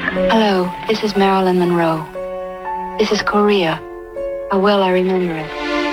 Hello, this is Marilyn Monroe. This is Korea. How well I remember it.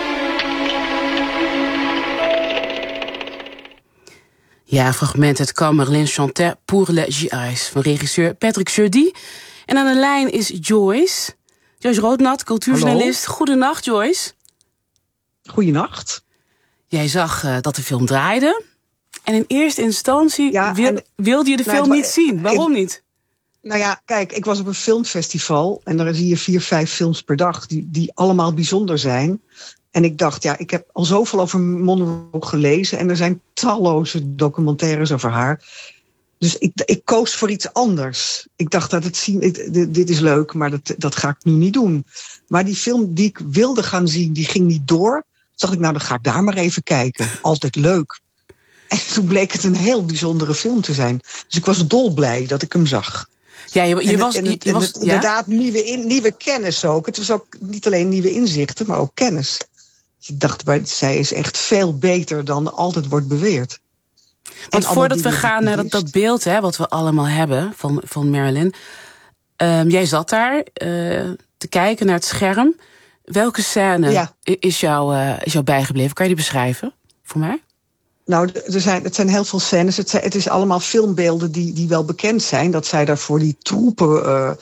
Ja, fragment uit Quand Marilyn chantait pour les GI's van regisseur Patrick Jeudi. En aan de lijn is Joyce. Joyce Roodnat, cultuurjournalist. Hallo. Goedenacht, Joyce. Goeienacht. Jij zag dat de film draaide. En in eerste instantie wilde je de film niet zien. Waarom niet? Nou ja, kijk, ik was op een filmfestival. En daar zie je 4-5 films per dag die allemaal bijzonder zijn. En ik dacht, ik heb al zoveel over Monroe gelezen. En er zijn talloze documentaires over haar. Dus ik koos voor iets anders. Ik dacht dat dit is leuk, maar dat ga ik nu niet doen. Maar die film die ik wilde gaan zien, die ging niet door. Toen dacht ik, dan ga ik daar maar even kijken. Altijd leuk. En toen bleek het een heel bijzondere film te zijn. Dus ik was dolblij dat ik hem zag. Ja, je was inderdaad nieuwe kennis ook. Het was ook niet alleen nieuwe inzichten, maar ook kennis. Ik dacht, zij is echt veel beter dan altijd wordt beweerd. Want voordat we gaan naar dat beeld wat we allemaal hebben van Marilyn. Jij zat daar te kijken naar het scherm. Welke scène is jou bijgebleven? Kan je die beschrijven voor mij? Nou, het zijn heel veel scènes. Het is allemaal filmbeelden die wel bekend zijn. Dat zij daar voor die troepen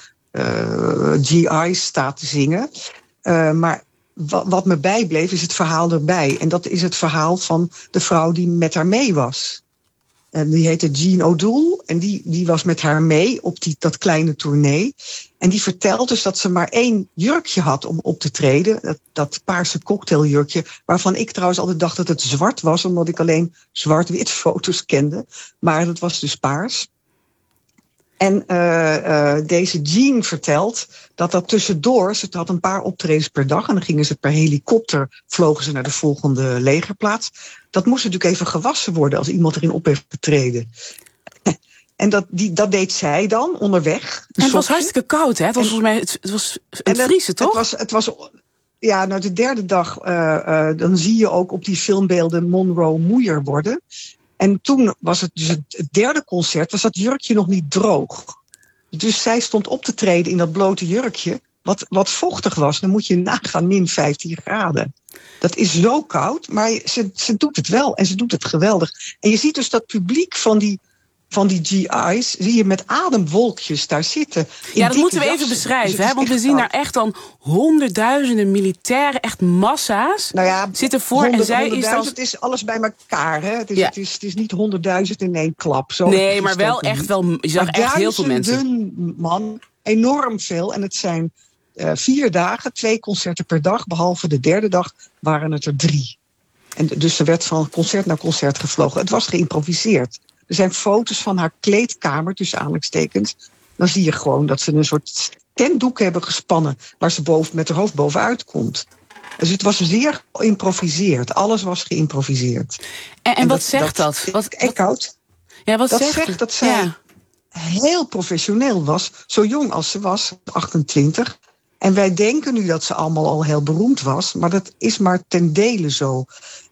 GI's staat te zingen. Maar wat me bijbleef is het verhaal erbij. En dat is het verhaal van de vrouw die met haar mee was. En die heette Jean O'Doul. En die was met haar mee op dat kleine tournee. En die vertelt dus dat ze maar 1 jurkje had om op te treden. Dat paarse cocktailjurkje. Waarvan ik trouwens altijd dacht dat het zwart was. Omdat ik alleen zwart-wit foto's kende. Maar dat was dus paars. En deze Jean vertelt dat tussendoor, ze had een paar optredens per dag. En dan gingen ze per helikopter, vlogen ze naar de volgende legerplaats. Dat moest natuurlijk even gewassen worden als iemand erin op heeft getreden. En dat deed zij dan onderweg. En het was hartstikke koud, hè? Het was volgens mij het was vriezen, toch? Het was de derde dag, dan zie je ook op die filmbeelden Monroe moeier worden. En toen was het dus het derde concert, was dat jurkje nog niet droog. Dus zij stond op te treden in dat blote jurkje, wat vochtig was. Dan moet je nagaan, min 15 graden. Dat is zo koud, maar ze doet het wel en ze doet het geweldig. En je ziet dus dat publiek van die GI's, zie je met ademwolkjes daar zitten. Ja, dat moeten we even beschrijven, hè? Want we zien daar echt dan honderdduizenden militairen, echt massa's, zitten voor. En zij is dan... Het is alles bij elkaar, hè? Het is niet 100.000 in één klap. Nee, maar wel echt wel, je zag echt heel veel mensen. Man, enorm veel. En het zijn 4 dagen, 2 concerten per dag. Behalve de derde dag waren het er 3. En dus er werd van concert naar concert gevlogen. Het was geïmproviseerd. Er zijn foto's van haar kleedkamer, tussen aanhalingstekens. Dan zie je gewoon dat ze een soort tentdoek hebben gespannen, waar ze met haar hoofd bovenuit komt. Dus het was zeer geïmproviseerd. Alles was geïmproviseerd. En wat zegt dat? Koud. Ja, wat zegt dat zij heel professioneel was. Zo jong als ze was, 28. En wij denken nu dat ze allemaal al heel beroemd was. Maar dat is maar ten dele zo.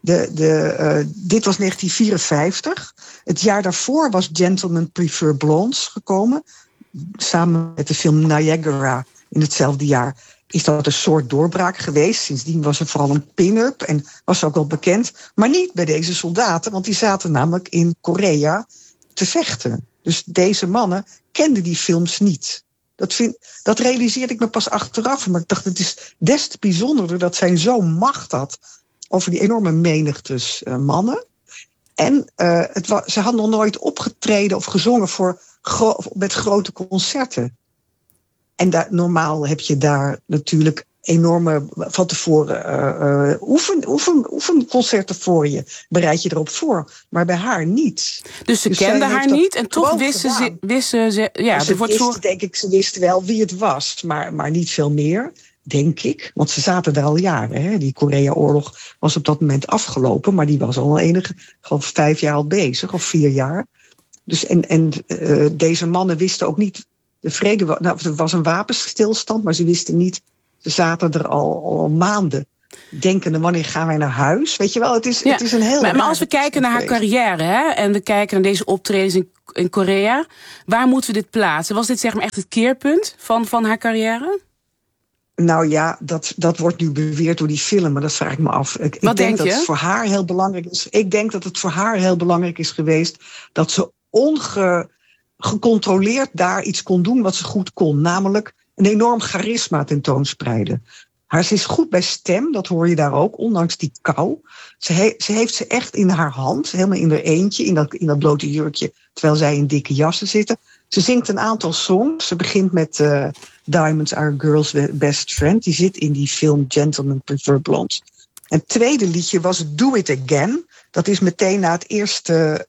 Dit was 1954. Het jaar daarvoor was Gentlemen Prefer Blondes gekomen. Samen met de film Niagara in hetzelfde jaar is dat een soort doorbraak geweest. Sindsdien was er vooral een pin-up en was ze ook wel bekend. Maar niet bij deze soldaten, want die zaten namelijk in Korea te vechten. Dus deze mannen kenden die films niet. Dat realiseerde ik me pas achteraf. Maar ik dacht, het is des te bijzonderder dat zij zo'n macht had over die enorme menigtes mannen. En ze had nog nooit opgetreden of gezongen met grote concerten. En normaal heb je daar natuurlijk enorme van tevoren oefenconcerten voor je. Bereid je erop voor. Maar bij haar niet. Dus ze kende haar niet en toch wisten ze... Ja, Ze wist wel wie het was, maar niet veel meer. Denk ik. Want ze zaten daar al jaren. Hè? Die Korea-oorlog was op dat moment afgelopen. Maar die was al geloof 5 jaar al bezig. Of 4 jaar. Dus deze mannen wisten ook niet... Er was een wapenstilstand, maar ze wisten niet... Ze zaten er al maanden. denkende, wanneer gaan wij naar huis? Weet je wel, het is een heel... Maar als we kijken naar haar carrière, hè, en we kijken naar deze optredens in Korea, waar moeten we dit plaatsen? Was dit zeg maar echt het keerpunt van haar carrière? Nou ja, dat wordt nu beweerd door die film, maar dat vraag ik me af. Ik denk dat het voor haar heel belangrijk is. Ik denk dat het voor haar heel belangrijk is geweest dat ze gecontroleerd daar iets kon doen wat ze goed kon. Namelijk een enorm charisma tentoonspreiden. Ze is goed bij stem, dat hoor je daar ook, ondanks die kou. Ze heeft ze echt in haar hand, helemaal in haar eentje, in dat blote jurkje, terwijl zij in dikke jassen zitten. Ze zingt een aantal songs. Ze begint met Diamonds Are a Girl's Best Friend. Die zit in die film Gentlemen Prefer Blondes. En het tweede liedje was Do It Again. Dat is meteen na het eerste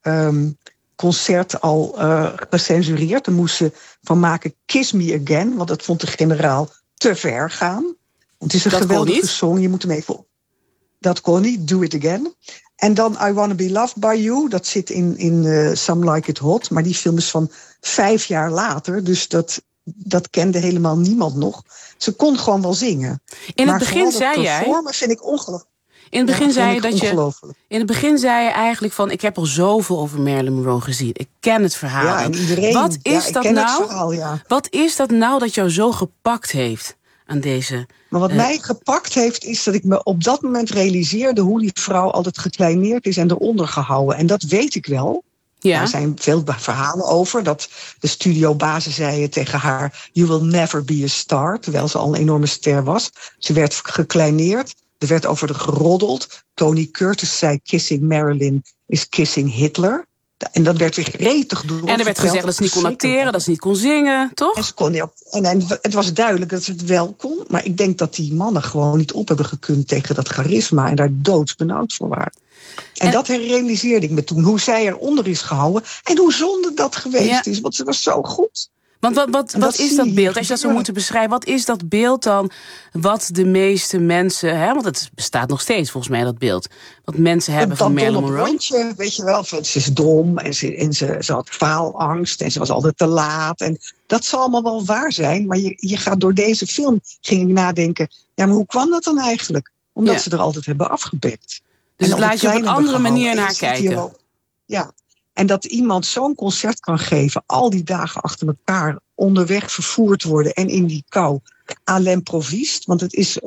concert al gecensureerd. Daar moest ze van maken Kiss Me Again. Want dat vond de generaal te ver gaan. Want het is een geweldige song. Je moet hem even op. Dat kon niet. Do It Again. En dan I Wanna Be Loved By You. Dat zit in Some Like It Hot. Maar die film is van 5 jaar later. Dus dat kende helemaal niemand nog. Ze kon gewoon wel zingen. In het begin zei jij... vind ik ongelooflijk. In het begin zei je dat in het begin zei je eigenlijk van, ik heb al zoveel over Marilyn Monroe gezien. Ik ken het verhaal. Ja, en iedereen. Wat is dat nou? Het verhaal, ja. Wat is dat nou dat jou zo gepakt heeft aan deze? Maar wat mij gepakt heeft, is dat ik me op dat moment realiseerde hoe die vrouw altijd gekleineerd is en eronder gehouden. En dat weet ik wel. Ja. Er zijn veel verhalen over. Dat de studiobazen zeiden tegen haar, you will never be a star. Terwijl ze al een enorme ster was. Ze werd gekleineerd. Er werd over haar geroddeld. Tony Curtis zei, kissing Marilyn is kissing Hitler. En dat werd weer gretig door. En er werd gezegd dat ze niet kon acteren, dat ze niet kon zingen, toch? En, ze kon niet, en het was duidelijk dat ze het wel kon. Maar ik denk dat die mannen gewoon niet op hebben gekund tegen dat charisma. En daar doodsbenauwd voor waren. En dat realiseerde ik me toen. Hoe zij eronder is gehouden. En hoe zonde dat geweest is. Want ze was zo goed. Want wat is dat beeld? Als je dat zou moeten beschrijven, wat is dat beeld dan wat de meeste mensen, hè, want het bestaat nog steeds volgens mij dat beeld, wat mensen hebben van Marilyn Monroe? Rondje, weet je wel, ze is dom en ze had faalangst en ze was altijd te laat. En dat zal allemaal wel waar zijn, maar je gaat door deze film, ging ik nadenken, ja, maar hoe kwam dat dan eigenlijk? Omdat ze er altijd hebben afgebekt. Dus het laat je op een andere manier naar kijken. Ja. En dat iemand zo'n concert kan geven, al die dagen achter elkaar, onderweg vervoerd worden en in die kou, à l'improviste. Want het is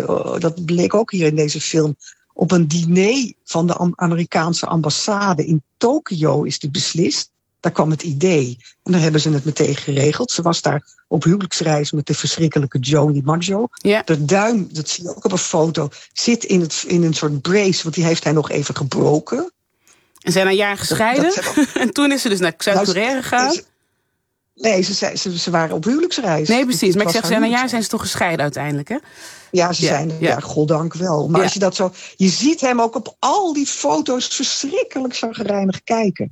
dat bleek ook hier in deze film, op een diner van de Amerikaanse ambassade in Tokio is dit beslist. Daar kwam het idee. En daar hebben ze het meteen geregeld. Ze was daar op huwelijksreis met de verschrikkelijke Joe DiMaggio. Ja. De duim, dat zie je ook op een foto, zit in een soort brace, want die heeft hij nog even gebroken. En zijn een jaar gescheiden. En toen is ze dus naar Zuid-Korea gegaan. Nee, ze waren op huwelijksreis. Nee, precies. Maar ik zeg, een jaar zijn ze toch gescheiden uiteindelijk, hè? Ja, ze zijn er, goddank wel. Maar als je dat zo... Je ziet hem ook op al die foto's verschrikkelijk chagrijnig kijken.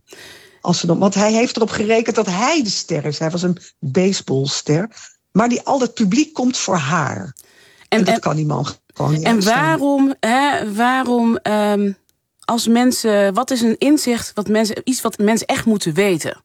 Want hij heeft erop gerekend dat hij de ster is. Hij was een baseballster. Maar al dat publiek komt voor haar. En dat kan die man gewoon niet uitstaan. En waarom als mensen, wat is een inzicht, iets wat mensen echt moeten weten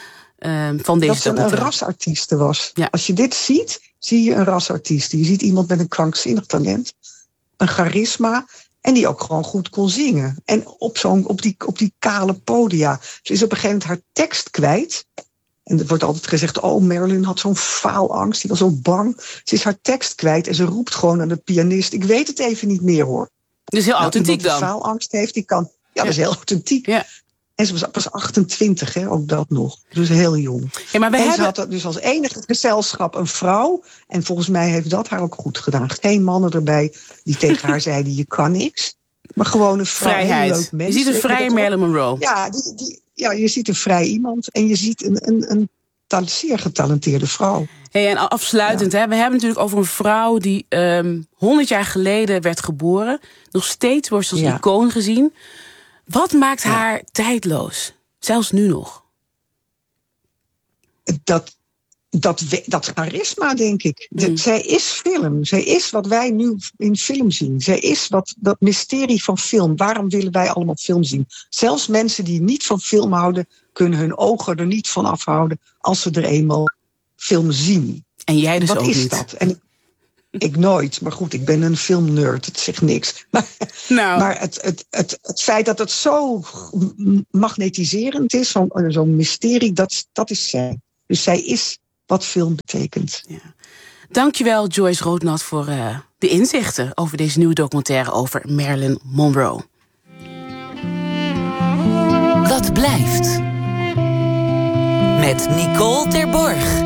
van deze dat ze een rasartieste was. Ja. Als je dit ziet, zie je een rasartieste. Je ziet iemand met een krankzinnig talent, een charisma en die ook gewoon goed kon zingen. En op die kale podia. Ze is op een gegeven moment haar tekst kwijt. En er wordt altijd gezegd, oh, Marilyn had zo'n faalangst, die was zo bang. Ze is haar tekst kwijt en ze roept gewoon aan de pianist, ik weet het even niet meer, hoor. Dus heel authentiek dan? Die faalangst heeft, die kan... Ja, dat is heel authentiek. Ja. En ze was pas 28, hè, ook dat nog. Dus heel jong. Ja, maar ze had dus als enige gezelschap een vrouw. En volgens mij heeft dat haar ook goed gedaan. Geen mannen erbij die tegen haar zeiden, je kan niks. Maar gewoon een vrouw. Vrijheid. Leuk mens. Je ziet een vrije Marilyn Monroe. Ja, je ziet een vrij iemand. En je ziet een zeer getalenteerde vrouw. Hey, en afsluitend, hè, we hebben natuurlijk over een vrouw die 100 jaar geleden werd geboren. Nog steeds wordt ze als icoon gezien. Wat maakt haar tijdloos? Zelfs nu nog. Dat charisma, denk ik. Zij is film. Zij is wat wij nu in film zien. Zij is dat mysterie van film. Waarom willen wij allemaal film zien? Zelfs mensen die niet van film houden, kunnen hun ogen er niet van afhouden als ze er eenmaal film zien. En jij dus wat ook is niet. Dat? En Ik nooit. Maar goed, ik ben een filmnerd. Het zegt niks. Maar het feit dat het zo magnetiserend is, zo'n mysterie, dat is zij. Dus zij is wat film betekent. Ja. Dankjewel, Joyce Roodnat, voor de inzichten over deze nieuwe documentaire over Marilyn Monroe. Wat blijft? Met Nicole Terborg.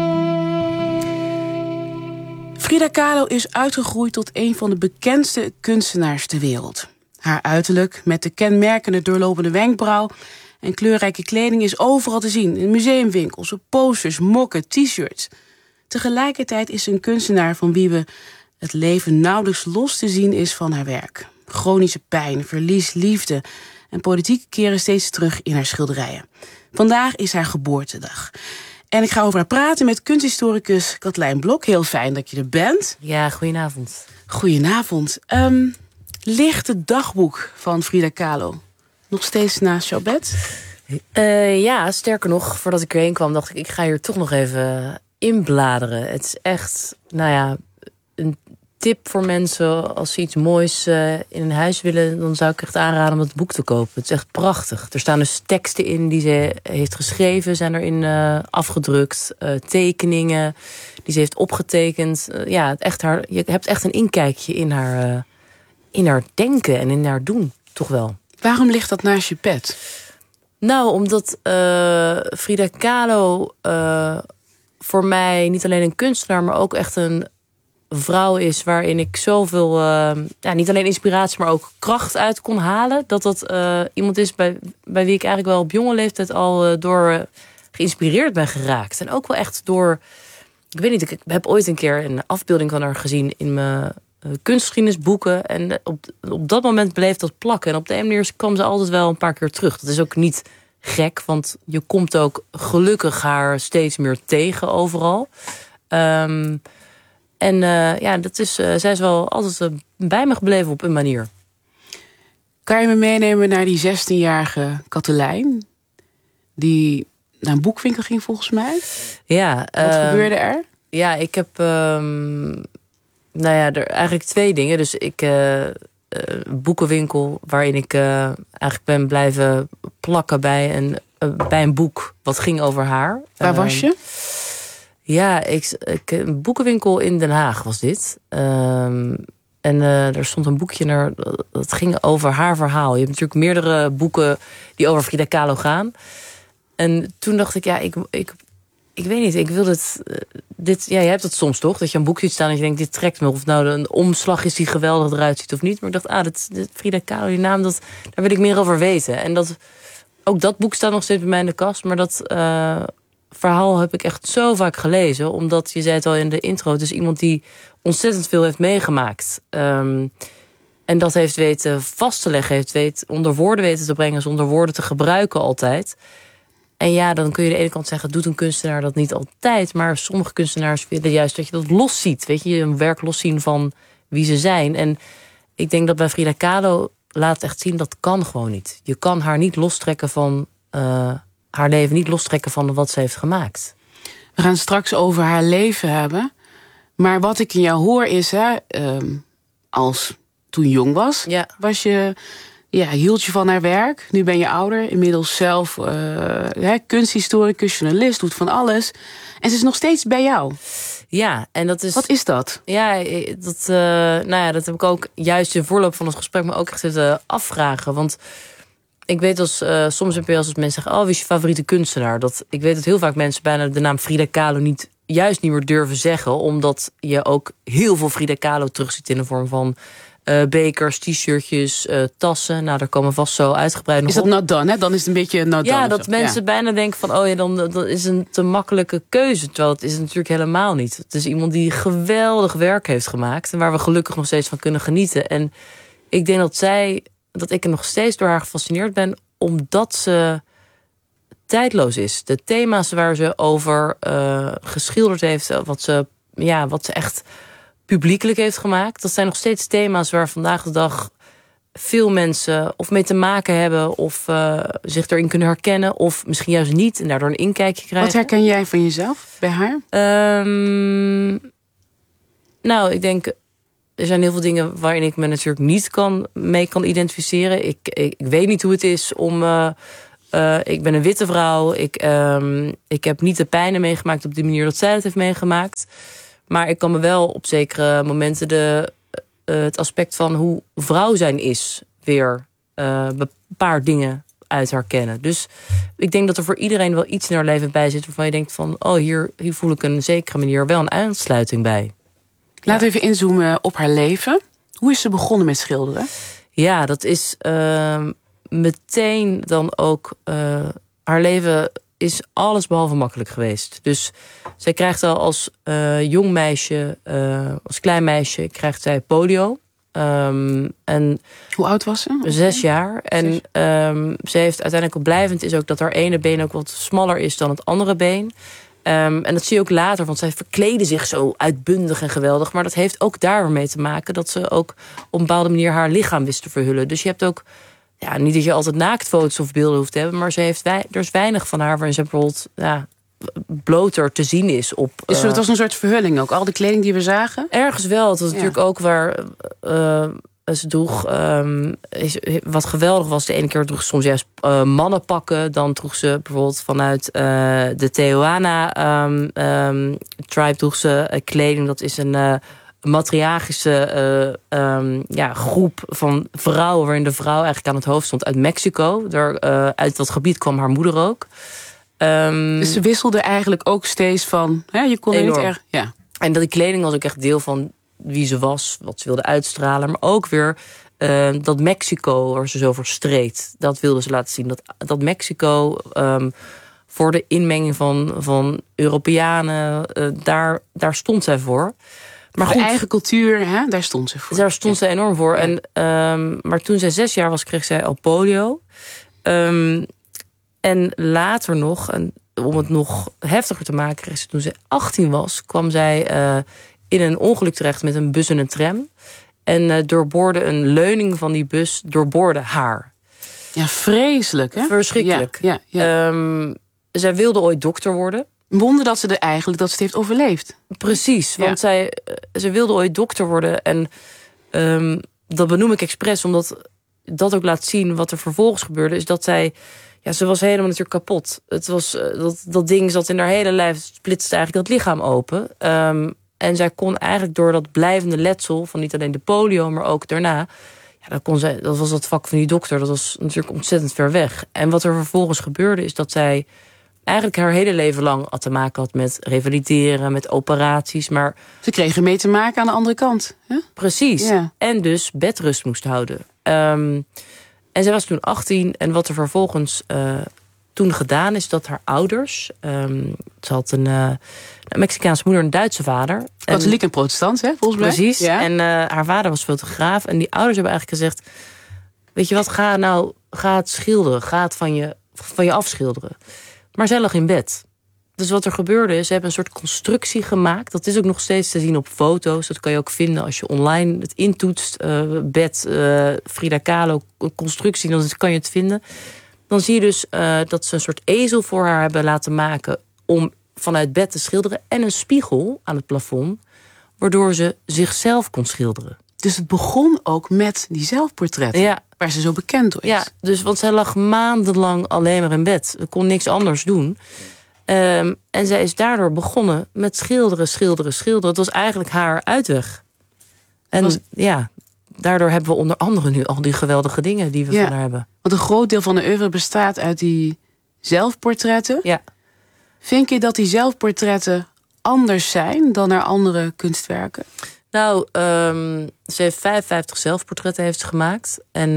Frida Kahlo is uitgegroeid tot een van de bekendste kunstenaars ter wereld. Haar uiterlijk, met de kenmerkende doorlopende wenkbrauw en kleurrijke kleding, is overal te zien. In museumwinkels, op posters, mokken, t-shirts. Tegelijkertijd is ze een kunstenaar van wie we het leven nauwelijks los te zien is van haar werk. Chronische pijn, verlies, liefde en politiek keren steeds terug in haar schilderijen. Vandaag is haar geboortedag. En ik ga over haar praten met kunsthistoricus Katelijn Blok. Heel fijn dat je er bent. Ja, goedenavond. Goedenavond. Ligt het dagboek van Frida Kahlo nog steeds naast jouw bed? Ja, sterker nog, voordat ik erheen kwam, dacht ik ga hier toch nog even inbladeren. Het is echt, een tip voor mensen als ze iets moois in een huis willen, dan zou ik echt aanraden om het boek te kopen. Het is echt prachtig. Er staan dus teksten in die ze heeft geschreven, zijn erin afgedrukt, tekeningen die ze heeft opgetekend. Je hebt echt een inkijkje in haar denken en in haar doen, toch wel. Waarom ligt dat naast je bed? Nou, omdat Frida Kahlo voor mij niet alleen een kunstenaar, maar ook echt een vrouw is waarin ik zoveel, niet alleen inspiratie, maar ook kracht uit kon halen. Dat iemand is bij wie ik eigenlijk wel op jonge leeftijd al door geïnspireerd ben geraakt. En ook wel echt door, ik weet niet, ik heb ooit een keer een afbeelding van haar gezien in mijn kunstgeschiedenisboeken. En op dat moment bleef dat plakken. En op de een manier kwam ze altijd wel een paar keer terug. Dat is ook niet gek, want je komt ook gelukkig haar steeds meer tegen overal. Zij is wel altijd bij me gebleven op een manier. Kan je me meenemen naar die 16-jarige Katelijn, die naar een boekwinkel ging volgens mij? Ja. Wat gebeurde er? Ja, ik heb er eigenlijk twee dingen. Dus ik boekenwinkel waarin ik eigenlijk ben blijven plakken bij een boek wat ging over haar. Waar was je? Ja, een boekenwinkel in Den Haag was dit. Er stond een boekje dat ging over haar verhaal. Je hebt natuurlijk meerdere boeken die over Frida Kahlo gaan. En toen dacht ik, ik weet niet, ik wil dit. Ja, je hebt het soms toch, dat je een boek ziet staan en je denkt, dit trekt me. Of nou een omslag is die geweldig eruit ziet of niet. Maar ik dacht, dit Frida Kahlo, die naam, daar wil ik meer over weten. En ook dat boek staat nog steeds bij mij in de kast. Maar dat verhaal heb ik echt zo vaak gelezen. Omdat, je zei het al in de intro, het is iemand die ontzettend veel heeft meegemaakt. En dat heeft weten vast te leggen, onder woorden weten te brengen, zonder woorden te gebruiken altijd. En ja, dan kun je aan de ene kant zeggen, doet een kunstenaar dat niet altijd. Maar sommige kunstenaars willen juist dat je dat los ziet. Weet je, een werk loszien van wie ze zijn. En ik denk dat bij Frida Kahlo laat echt zien, dat kan gewoon niet. Je kan haar niet lostrekken van haar leven, niet lostrekken van wat ze heeft gemaakt. We gaan straks over haar leven hebben. Maar wat ik in jou hoor is, als toen je jong was, was je, hield je van haar werk. Nu ben je ouder, inmiddels zelf kunsthistoricus, journalist, doet van alles. En ze is nog steeds bij jou. Ja, en dat is. Wat is dat? Ja, dat heb ik ook juist in voorloop van het gesprek me ook echt zitten afvragen. Want ik weet soms heb je als mensen zeggen, wie is je favoriete kunstenaar? Ik weet dat heel vaak mensen bijna de naam Frida Kahlo juist niet meer durven zeggen, omdat je ook heel veel Frida Kahlo terugziet in de vorm van bekers, t-shirtjes, tassen. Nou, daar komen vast zo uitgebreid nog op. Is dat not done, hè? Dan is het een beetje not done. Ja, dat mensen bijna denken van, dan is een te makkelijke keuze. Terwijl het is het natuurlijk helemaal niet. Het is iemand die geweldig werk heeft gemaakt en waar we gelukkig nog steeds van kunnen genieten. En ik denk dat ik er nog steeds door haar gefascineerd ben, omdat ze tijdloos is. De thema's waar ze over geschilderd heeft, wat ze echt publiekelijk heeft gemaakt, dat zijn nog steeds thema's waar vandaag de dag veel mensen of mee te maken hebben, of zich erin kunnen herkennen, of misschien juist niet en daardoor een inkijkje krijgen. Wat herken jij van jezelf bij haar? Nou, ik denk, er zijn heel veel dingen waarin ik me natuurlijk niet mee kan identificeren. Ik weet niet hoe het is om... ik ben een witte vrouw. Ik heb niet de pijnen meegemaakt op die manier dat zij het heeft meegemaakt. Maar ik kan me wel op zekere momenten het aspect van hoe vrouw zijn is weer een paar dingen uit herkennen. Dus ik denk dat er voor iedereen wel iets in haar leven bij zit waarvan je denkt van, hier voel ik een zekere manier wel een aansluiting bij. Laten we even inzoomen op haar leven. Hoe is ze begonnen met schilderen? Ja, dat is meteen dan ook... haar leven is allesbehalve makkelijk geweest. Dus zij krijgt al als jong meisje, als klein meisje, krijgt zij polio. En hoe oud was ze? 6 jaar. En ze heeft uiteindelijk ook blijvend is ook dat haar ene been ook wat smaller is dan het andere been. En dat zie je ook later, want zij verkleden zich zo uitbundig en geweldig. Maar dat heeft ook daarmee te maken dat ze ook op een bepaalde manier haar lichaam wist te verhullen. Dus je hebt ook, niet dat je altijd naaktfoto's of beelden hoeft te hebben, maar er is weinig van haar waarin ze bijvoorbeeld bloter te zien is op. Dus het was een soort verhulling ook, al de kleding die we zagen? Ergens wel. Het was natuurlijk ook waar ze droeg. Wat geweldig was, de ene keer droeg ze soms juist mannenpakken. Dan droeg ze bijvoorbeeld vanuit de Tehuana tribe droeg ze kleding. Dat is een matriarchische groep van vrouwen waarin de vrouw eigenlijk aan het hoofd stond uit Mexico. Uit dat gebied kwam haar moeder ook. Dus ze wisselde eigenlijk ook steeds van... je kon er niet erg... Ja. En die kleding was ook echt deel van wie ze was, wat ze wilde uitstralen. Maar ook weer dat Mexico, waar ze zo voor streed, dat wilde ze laten zien. Dat Mexico voor de inmenging van Europeanen, daar stond zij voor. Maar goed, de eigen cultuur, daar stond ze voor. Daar stond ze enorm voor. Ja. Maar toen zij 6 jaar was, kreeg zij al polio. En later nog, en om het nog heftiger te maken, kreeg ze toen ze 18 was, kwam zij in een ongeluk terecht met een bus en een tram. En doorboorde een leuning van die bus, doorboorde haar. Ja, vreselijk, hè? Verschrikkelijk. Ja. Zij wilde ooit dokter worden. Wonder dat ze dat ze het heeft overleefd. Precies, want zij wilde ooit dokter worden. En dat benoem ik expres, omdat dat ook laat zien wat er vervolgens gebeurde. Is dat zij... Ja, ze was helemaal natuurlijk kapot. Het was, dat ding zat in haar hele lijf, splitste eigenlijk dat lichaam open. En zij kon eigenlijk door dat blijvende letsel van niet alleen de polio, maar ook daarna... dat was dat vak van die dokter, dat was natuurlijk ontzettend ver weg. En wat er vervolgens gebeurde is dat zij eigenlijk haar hele leven lang had te maken had met revalideren, met operaties. Maar ze kregen mee te maken aan de andere kant. Hè? Precies. Ja. En dus bedrust moest houden. En zij was toen 18 en wat er vervolgens toen gedaan is dat haar ouders... ze had een Mexicaanse moeder en een Duitse vader. Katholiek en protestant, hè, volgens mij. Precies. Ja. En haar vader was fotograaf. En die ouders hebben eigenlijk gezegd... weet je wat, ga het schilderen. Ga het van je afschilderen. Maar zij lag in bed. Dus wat er gebeurde is, ze hebben een soort constructie gemaakt. Dat is ook nog steeds te zien op foto's. Dat kan je ook vinden als je online het intoetst. Bed, Frida Kahlo, constructie, dan kan je het vinden. Dan zie je dus dat ze een soort ezel voor haar hebben laten maken om vanuit bed te schilderen. En een spiegel aan het plafond, waardoor ze zichzelf kon schilderen. Dus het begon ook met die zelfportretten, waar ze zo bekend door is. Ja, dus, want zij lag maandenlang alleen maar in bed. Ze kon niks anders doen. En zij is daardoor begonnen met schilderen. Het was eigenlijk haar uitweg. En daardoor hebben we onder andere nu al die geweldige dingen die we van haar hebben. Want een groot deel van de oeuvre bestaat uit die zelfportretten. Ja. Vind je dat die zelfportretten anders zijn dan haar andere kunstwerken? Nou, ze heeft 55 zelfportretten heeft ze gemaakt. En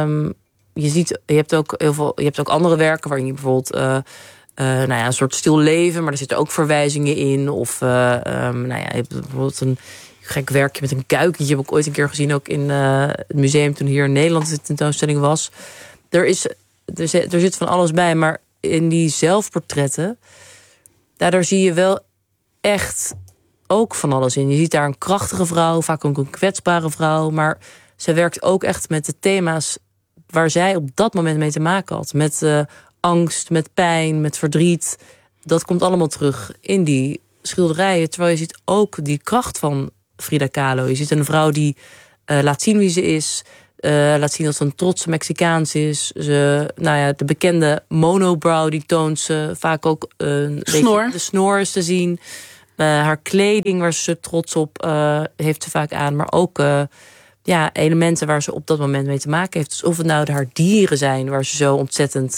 je hebt ook andere werken waarin je bijvoorbeeld een soort stil leven, maar er zitten ook verwijzingen in. Of je hebt bijvoorbeeld een gek werkje met een kuikentje, heb ik ooit een keer gezien, ook in het museum toen hier in Nederland de tentoonstelling was. Er zit van alles bij, maar in die zelfportretten, daar zie je wel echt ook van alles in. Je ziet daar een krachtige vrouw, vaak ook een kwetsbare vrouw, maar zij werkt ook echt met de thema's waar zij op dat moment mee te maken had. Met angst, met pijn, met verdriet. Dat komt allemaal terug in die schilderijen. Terwijl je ziet ook die kracht van Frida Kahlo. Je ziet een vrouw die laat zien wie ze is. Laat zien dat ze een trotse Mexicaans is. De bekende monobrow, die toont ze. Vaak ook een beetje de snor is te zien. Haar kleding, waar ze trots op heeft ze vaak aan. Maar ook elementen waar ze op dat moment mee te maken heeft. Dus of het nou haar dieren zijn, waar ze zo ontzettend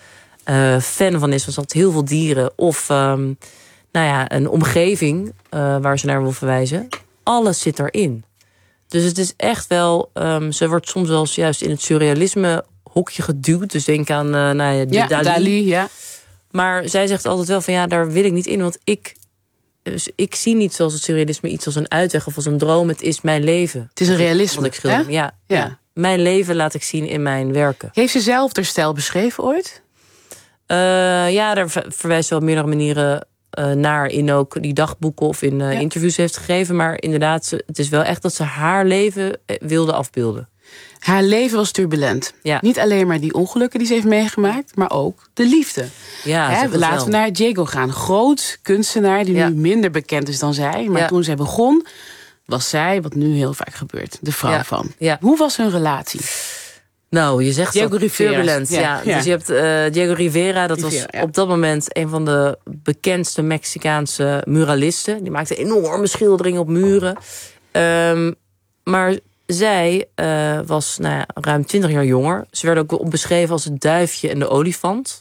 fan van is. Want ze had heel veel dieren. Of een omgeving waar ze naar wil verwijzen. Alles zit erin. Dus het is echt wel... ze wordt soms wel juist in het surrealisme hokje geduwd. Dus denk aan Dali. Ja. Maar zij zegt altijd wel van daar wil ik niet in. Want ik zie niet zoals het surrealisme iets als een uitweg of als een droom. Het is mijn leven. Het is een realisme. Wat ik schilder. Ja. Mijn leven laat ik zien in mijn werken. Heeft ze zelf haar stijl beschreven ooit? Daar verwijst ze op meerdere manieren naar in ook die dagboeken of in interviews heeft gegeven. Maar inderdaad, het is wel echt dat ze haar leven wilde afbeelden. Haar leven was turbulent. Ja. Niet alleen maar die ongelukken die ze heeft meegemaakt, maar ook de liefde. Ja, laten we naar Diego gaan. Groot kunstenaar die nu minder bekend is dan zij. Maar toen zij begon, was zij, wat nu heel vaak gebeurt, de vrouw van. Ja. Hoe was hun relatie? Nou, je zegt Diego Rivera. Turbulent. Ja. Dus je hebt Diego Rivera, dat was op dat moment een van de bekendste Mexicaanse muralisten. Die maakte enorme schilderingen op muren. Maar zij was ruim 20 jaar jonger. Ze werd ook beschreven als het duifje en de olifant.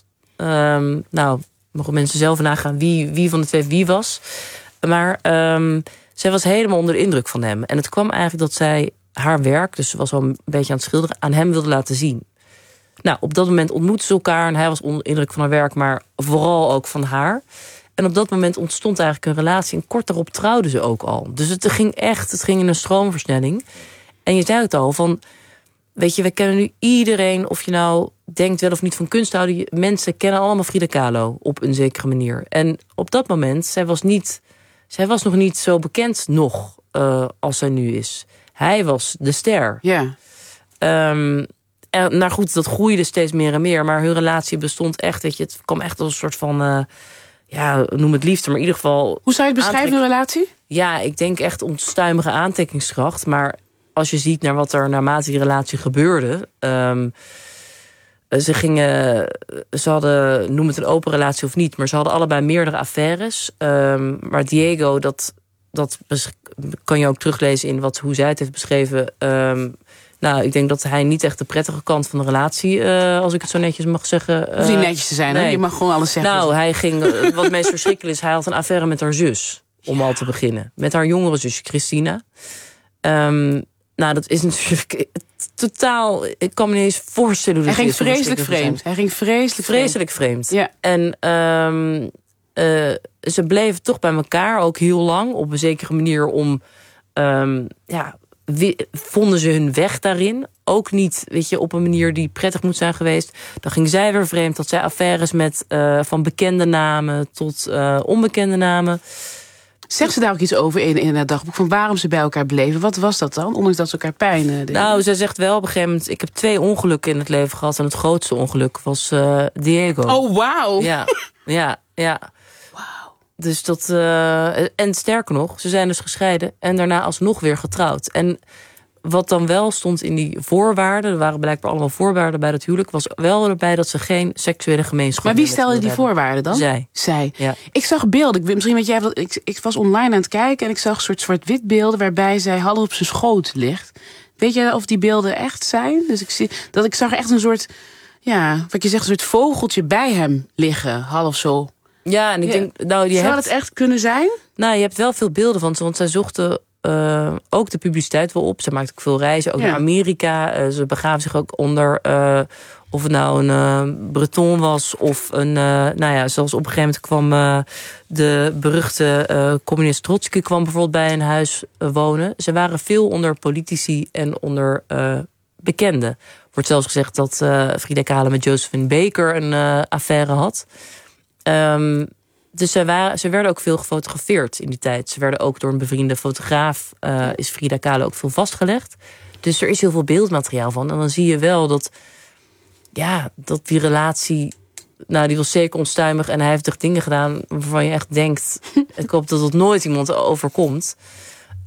Mogen mensen zelf nagaan wie van de twee wie was. Maar zij was helemaal onder de indruk van hem. En het kwam eigenlijk dat zij haar werk, dus ze was al een beetje aan het schilderen, aan hem wilde laten zien. Nou, op dat moment ontmoetten ze elkaar en hij was onder de indruk van haar werk, maar vooral ook van haar. En op dat moment ontstond eigenlijk een relatie en kort daarop trouwden ze ook al. Dus het ging in een stroomversnelling. En je zei het al, van, weet je, we kennen nu iedereen, of je nou denkt wel of niet van kunst houden, mensen kennen allemaal Frida Kahlo op een zekere manier. En op dat moment, zij was nog niet zo bekend als zij nu is. Hij was de ster. Ja. Nou goed, dat groeide steeds meer en meer. Maar hun relatie bestond echt, weet je, het kwam echt als een soort van, noem het liefde, maar in ieder geval. Hoe zou je het beschrijven, hun relatie? Ja, ik denk echt onstuimige aantrekkingskracht. Maar als je ziet naar wat er naarmate die relatie gebeurde. Ze hadden, noem het een open relatie of niet, maar ze hadden allebei meerdere affaires. Maar Diego, dat kan je ook teruglezen in hoe zij het heeft beschreven. Ik denk dat hij niet echt de prettige kant van de relatie, als ik het zo netjes mag zeggen. Hoeft niet netjes te zijn, nee. Je mag gewoon alles zeggen. Nou, hij ging, wat het meest verschrikkelijk is, hij had een affaire met haar zus, om al te beginnen. Met haar jongere zusje, Christina. Dat is natuurlijk totaal, ik kan me niet eens voorstellen hoe hij ging vreselijk vreemd. Hij ging vreselijk vreemd. Ja. En ze bleven toch bij elkaar, ook heel lang, op een zekere manier om, vonden ze hun weg daarin. Ook niet, weet je, op een manier die prettig moet zijn geweest. Dan ging zij weer vreemd, had zij affaires met van bekende namen tot onbekende namen. Zegt ze daar ook iets over in het dagboek, van waarom ze bij elkaar bleven? Wat was dat dan, ondanks dat ze elkaar pijn deden? Nou, zij zegt wel op een gegeven moment, ik heb 2 ongelukken in het leven gehad en het grootste ongeluk was Diego. Oh, wauw! Ja. Wauw. Dus dat, en sterker nog, ze zijn dus gescheiden en daarna alsnog weer getrouwd. En wat dan wel stond in die voorwaarden, er waren blijkbaar allemaal voorwaarden bij dat huwelijk, was wel erbij dat ze geen seksuele gemeenschap. Maar wie stelde die voorwaarden dan? Zij. Ja. Ik zag beelden, misschien weet jij dat, ik was online aan het kijken en ik zag een soort zwart-wit beelden waarbij zij half op zijn schoot ligt. Weet je of die beelden echt zijn? Dus ik zag echt een soort, wat je zegt, een soort vogeltje bij hem liggen, half zo. Ja, en ik denk, zou het echt kunnen zijn? Nou, je hebt wel veel beelden van ze, want zij zochten ook de publiciteit wel op. Ze maakte ook veel reizen, ook naar Amerika. Ze begaven zich ook onder, of het nou een Breton was of een, zoals op een gegeven moment kwam de beruchte communist Trotsky kwam bijvoorbeeld bij een huis wonen. Ze waren veel onder politici en onder bekenden. Wordt zelfs gezegd dat Frida Kahlo met Josephine Baker een affaire had. Dus ze werden ook veel gefotografeerd in die tijd. Ze werden ook door een bevriende fotograaf, is Frida Kahlo ook veel vastgelegd. Dus er is heel veel beeldmateriaal van. En dan zie je wel dat die relatie, die was zeker onstuimig. En hij heeft echt dingen gedaan waarvan je echt denkt, ik hoop dat het nooit iemand overkomt.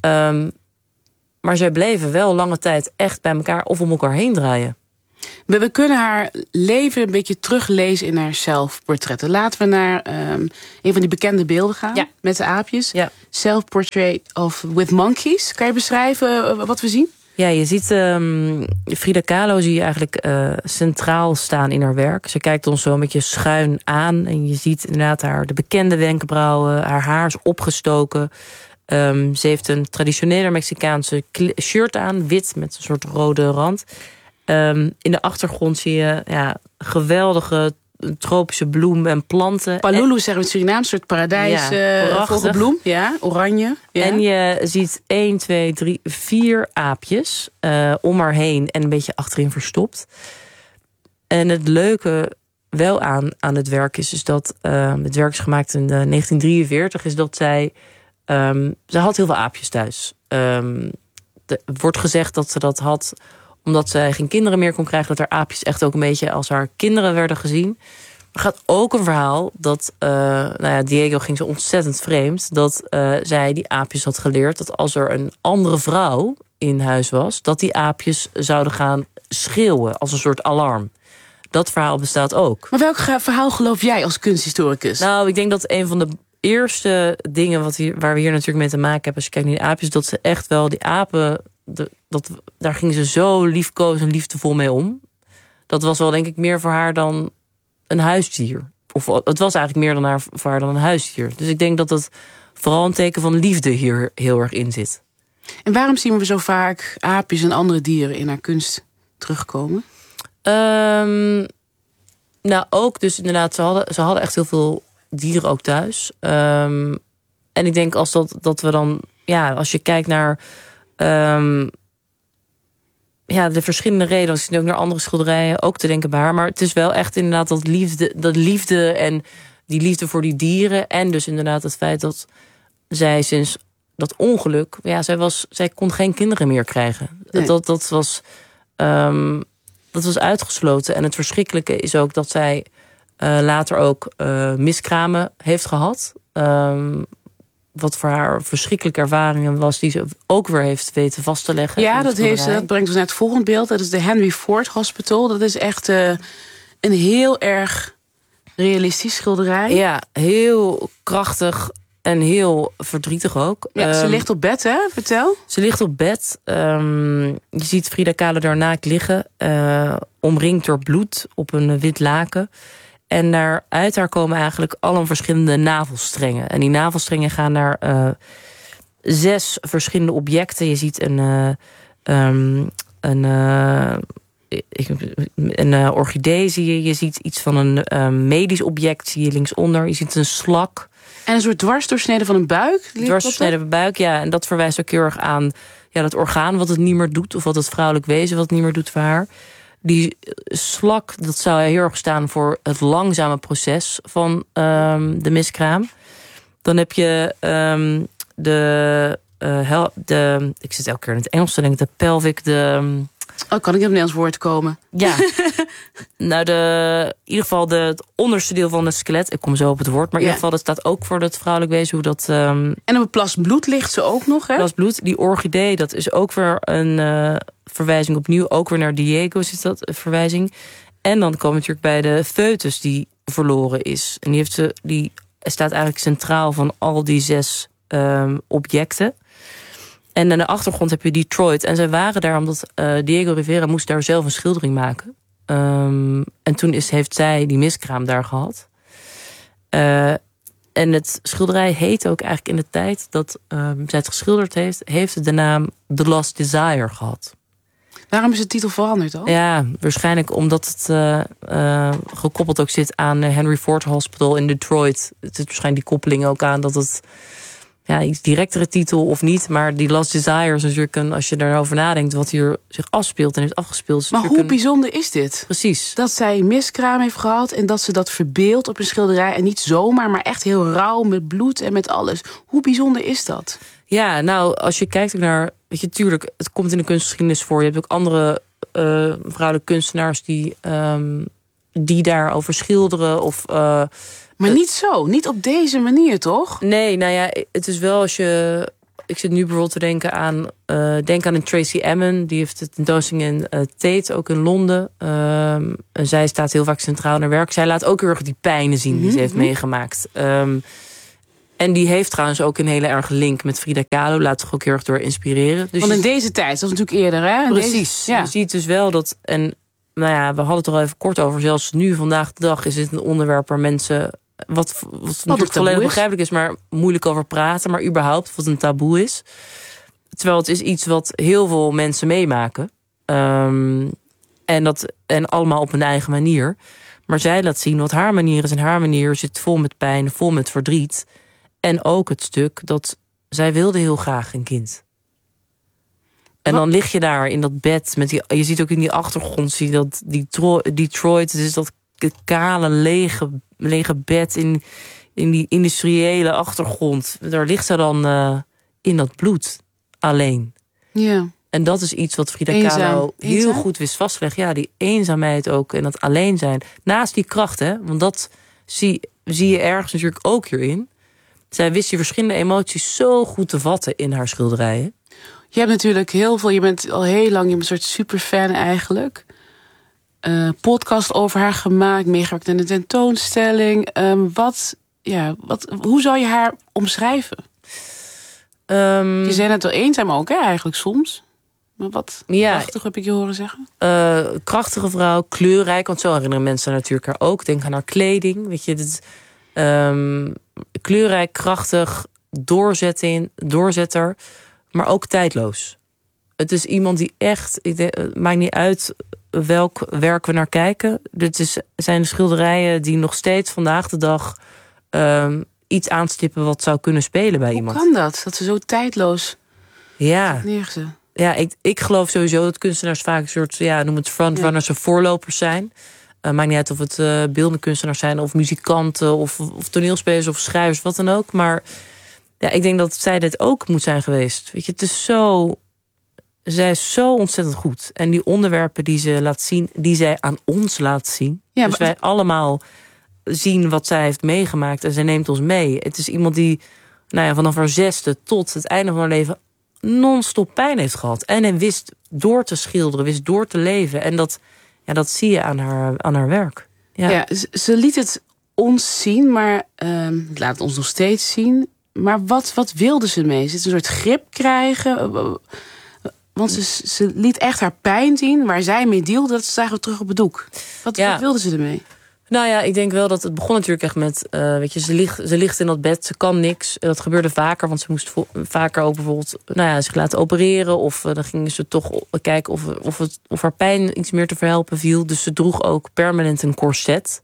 Maar zij bleven wel lange tijd echt bij elkaar of om elkaar heen draaien. We kunnen haar leven een beetje teruglezen in haar zelfportretten. Laten we naar een van die bekende beelden gaan. Met de aapjes. Ja. Self-portrait with monkeys. Kan je beschrijven wat we zien? Ja, je ziet Frida Kahlo zie je eigenlijk centraal staan in haar werk. Ze kijkt ons zo een beetje schuin aan. En je ziet inderdaad de bekende wenkbrauwen. Haar haar is opgestoken. Ze heeft een traditionele Mexicaanse shirt aan. Wit met een soort rode rand. In de achtergrond zie je geweldige tropische bloemen en planten. Palulu zeggen we in Suriname, een soort paradijs vogelbloem. Ja, oranje. Ja. En je ziet 1, 2, 3, 4 aapjes om haar heen en een beetje achterin verstopt. En het leuke wel aan het werk is dat het werk is gemaakt in 1943, is dat zij had heel veel aapjes thuis. Wordt gezegd dat ze dat had omdat zij geen kinderen meer kon krijgen, dat haar aapjes echt ook een beetje als haar kinderen werden gezien. Er gaat ook een verhaal dat Diego ging zo ontzettend vreemd, dat zij die aapjes had geleerd dat als er een andere vrouw in huis was, dat die aapjes zouden gaan schreeuwen als een soort alarm. Dat verhaal bestaat ook. Maar welk verhaal geloof jij als kunsthistoricus? Nou, ik denk dat een van de eerste dingen waar we hier natuurlijk mee te maken hebben, als je kijkt naar die aapjes, dat ze echt wel die apen, daar gingen ze zo liefkoos en liefdevol mee om. Dat was wel denk ik meer voor haar dan een huisdier. Of het was eigenlijk meer voor haar dan een huisdier. Dus ik denk dat het vooral een teken van liefde hier heel erg in zit. En waarom zien we zo vaak aapjes en andere dieren in haar kunst terugkomen? Nou, ook dus inderdaad, ze hadden echt heel veel dieren ook thuis. En ik denk dat we dan, als je kijkt naar de verschillende redenen, als je ook naar andere schilderijen ook te denken bij haar. Maar het is wel echt inderdaad dat liefde en die liefde voor die dieren. En dus inderdaad het feit dat zij sinds dat ongeluk, zij kon geen kinderen meer krijgen. Nee. Dat was uitgesloten. En het verschrikkelijke is ook dat zij later ook miskramen heeft gehad. Wat voor haar verschrikkelijke ervaringen was, die ze ook weer heeft weten vast te leggen. Ja, dat brengt ons naar het volgende beeld. Dat is de Henry Ford Hospital. Dat is echt een heel erg realistisch schilderij. Ja, heel krachtig en heel verdrietig ook. Ja, ze ligt op bed, hè? Vertel. Ze ligt op bed. Je ziet Frida Kahlo daar naakt liggen. Omringd door bloed op een wit laken. En uit haar komen eigenlijk alle verschillende navelstrengen. En die navelstrengen gaan naar 6 verschillende objecten. Je ziet een orchidee, zie je. Je ziet iets van een medisch object, zie je linksonder. Je ziet een slak. En een soort dwarsdoorsnede van een buik. Dwarsdoorsnede van een buik, ja. En dat verwijst ook heel erg aan dat orgaan wat het niet meer doet. Of wat het vrouwelijk wezen wat het niet meer doet voor haar. Die slak, dat zou heel erg staan voor het langzame proces van de miskraam. Dan heb je ik zit elke keer in het Engels te denken, de pelvic, kan ik in het Nederlands woord komen? Ja. Nou, in ieder geval het onderste deel van het skelet. Ik kom zo op het woord. Maar in ieder geval, dat staat ook voor het vrouwelijk wezen. Hoe dat, En op een plas bloed ligt ze ook nog, hè? Plas bloed. Die orchidee, dat is ook weer een verwijzing opnieuw. Ook weer naar Diego is dat een verwijzing. En dan komen we natuurlijk bij de foetus die verloren is. En die staat eigenlijk centraal van al die 6 objecten. En aan de achtergrond heb je Detroit. En zij waren daar omdat Diego Rivera moest daar zelf een schildering maken. En toen heeft zij die miskraam daar gehad. En het schilderij heet ook eigenlijk in de tijd dat zij het geschilderd heeft het de naam The Lost Desire gehad. Waarom is de titel veranderd dan? Ja, waarschijnlijk omdat het gekoppeld ook zit aan Henry Ford Hospital in Detroit. Het zit waarschijnlijk die koppeling ook aan dat het iets directere titel of niet. Maar die Lost Desire is natuurlijk als je daarover nadenkt wat hier zich afspeelt en heeft afgespeeld. Maar hoe bijzonder is dit? Precies. Dat zij miskraam heeft gehad en dat ze dat verbeeldt op een schilderij. En niet zomaar, maar echt heel rauw met bloed en met alles. Hoe bijzonder is dat? Ja, nou, als je kijkt naar, weet je, tuurlijk, het komt in de kunstgeschiedenis voor. Je hebt ook andere vrouwelijke kunstenaars die daarover schilderen of maar niet zo, niet op deze manier, toch? Nee, nou ja, het is wel ik zit nu bijvoorbeeld te denken aan... denk aan een Tracy Emin. Die heeft het tentoonstelling in Tate, ook in Londen. En zij staat heel vaak centraal in haar werk. Zij laat ook heel erg die pijnen zien die ze heeft meegemaakt. En die heeft trouwens ook een hele erge link met Frida Kahlo. Laat zich ook heel erg door inspireren. Dus want in deze tijd, dat was natuurlijk eerder, hè? Precies. Je ziet dus wel dat... En nou ja, we hadden het er al even kort over. Zelfs nu, vandaag de dag, is het een onderwerp waar mensen... Wat natuurlijk volledig begrijpelijk is, maar moeilijk over praten. Maar überhaupt wat een taboe is. Terwijl het is iets wat heel veel mensen meemaken. En allemaal op hun eigen manier. Maar zij laat zien wat haar manier is. En haar manier zit vol met pijn, vol met verdriet. En ook het stuk dat zij wilde heel graag een kind. En dan lig je daar in dat bed. Je ziet ook in die achtergrond, zie je dat Detroit, het is dat kale, lege bed in die industriële achtergrond. Daar ligt ze dan in dat bloed. Alleen. Ja. En dat is iets wat Frida Kahlo heel goed wist vastleggen. Ja, die eenzaamheid ook en dat alleen zijn. Naast die kracht, hè. Want dat zie je ergens natuurlijk ook hierin. Zij wist die verschillende emoties zo goed te vatten in haar schilderijen. Je hebt natuurlijk heel veel, je bent al heel lang, je bent een soort superfan eigenlijk. Podcast over haar gemaakt, meegewerkt in de tentoonstelling. Hoe zou je haar omschrijven? Je zei net wel eenzaam ook, hè, eigenlijk soms. Maar wat prachtig heb ik je horen zeggen. Krachtige vrouw, kleurrijk, want zo herinneren mensen natuurlijk haar ook. Denk aan haar kleding, weet je. Kleurrijk, krachtig, doorzetter, maar ook tijdloos. Het is iemand die echt, het maakt niet uit welk werk we naar kijken. Zijn schilderijen die nog steeds vandaag de dag iets aanstippen wat zou kunnen spelen bij iemand. Hoe kan dat? Dat ze zo tijdloos neergezet. Ja, ik geloof sowieso dat kunstenaars vaak een soort, noem het frontrunners of voorlopers zijn. Maakt niet uit of het beeldende kunstenaars zijn, of muzikanten, of toneelspelers, of schrijvers, wat dan ook. Maar ja, ik denk dat zij dit ook moet zijn geweest. Weet je, het is zo... Zij is zo ontzettend goed. En die onderwerpen die ze laat zien, die zij aan ons laat zien. Ja, dus wij allemaal zien wat zij heeft meegemaakt en zij neemt ons mee. Het is iemand die vanaf haar 6e tot het einde van haar leven non-stop pijn heeft gehad. En hij wist door te schilderen, wist door te leven. En dat zie je aan haar werk. Ja, ze liet het ons zien, maar laat het ons nog steeds zien. Maar wat wilde ze mee? Ze een soort grip krijgen? Want ze liet echt haar pijn zien. Waar zij mee deelde, dat zagen we terug op het doek. Wat wilde ze ermee? Nou ja, ik denk wel dat het begon natuurlijk echt met... ze ligt in dat bed, ze kan niks. Dat gebeurde vaker, want ze moest vaker ook bijvoorbeeld... zich laten opereren. Of dan gingen ze toch kijken of haar pijn iets meer te verhelpen viel. Dus ze droeg ook permanent een corset.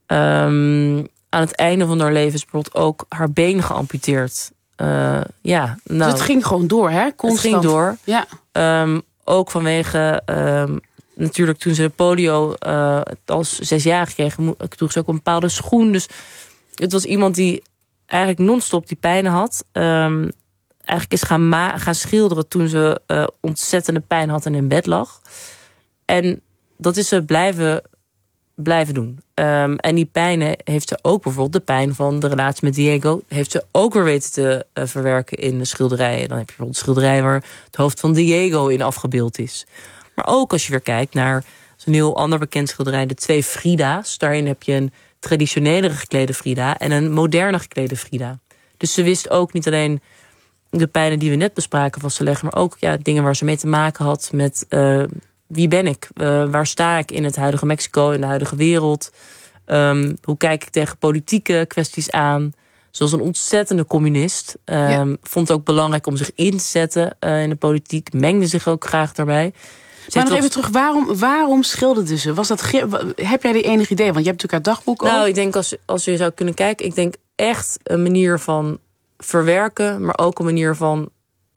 Aan het einde van haar leven is bijvoorbeeld ook haar been geamputeerd. Dus het ging gewoon door, hè? Constant. Het ging door. Ja. Ook vanwege... natuurlijk toen ze polio als 6-jarige kreeg, droeg ze ook een bepaalde schoen. Dus het was iemand die eigenlijk non-stop die pijnen had. Eigenlijk is gaan schilderen toen ze ontzettende pijn had en in bed lag. En dat is ze blijven doen. En die pijnen heeft ze ook bijvoorbeeld, de pijn van de relatie met Diego, heeft ze ook weer weten te verwerken in de schilderijen. Dan heb je bijvoorbeeld een schilderij waar het hoofd van Diego in afgebeeld is. Maar ook als je weer kijkt naar een heel ander bekend schilderij, de 2 Frida's. Daarin heb je een traditionelere geklede Frida en een moderne geklede Frida. Dus ze wist ook niet alleen de pijnen die we net bespraken van leggen, maar ook dingen waar ze mee te maken had met wie ben ik? Waar sta ik in het huidige Mexico, in de huidige wereld? Hoe kijk ik tegen politieke kwesties aan? Zoals een ontzettende communist. Vond het ook belangrijk om zich in te zetten in de politiek. Mengde zich ook graag daarbij. Maar nog even terug, waarom schilderde ze? Heb jij die enig idee? Want je hebt natuurlijk haar dagboek ook. Nou, ik denk als je zou kunnen kijken, ik denk echt een manier van verwerken, maar ook een manier van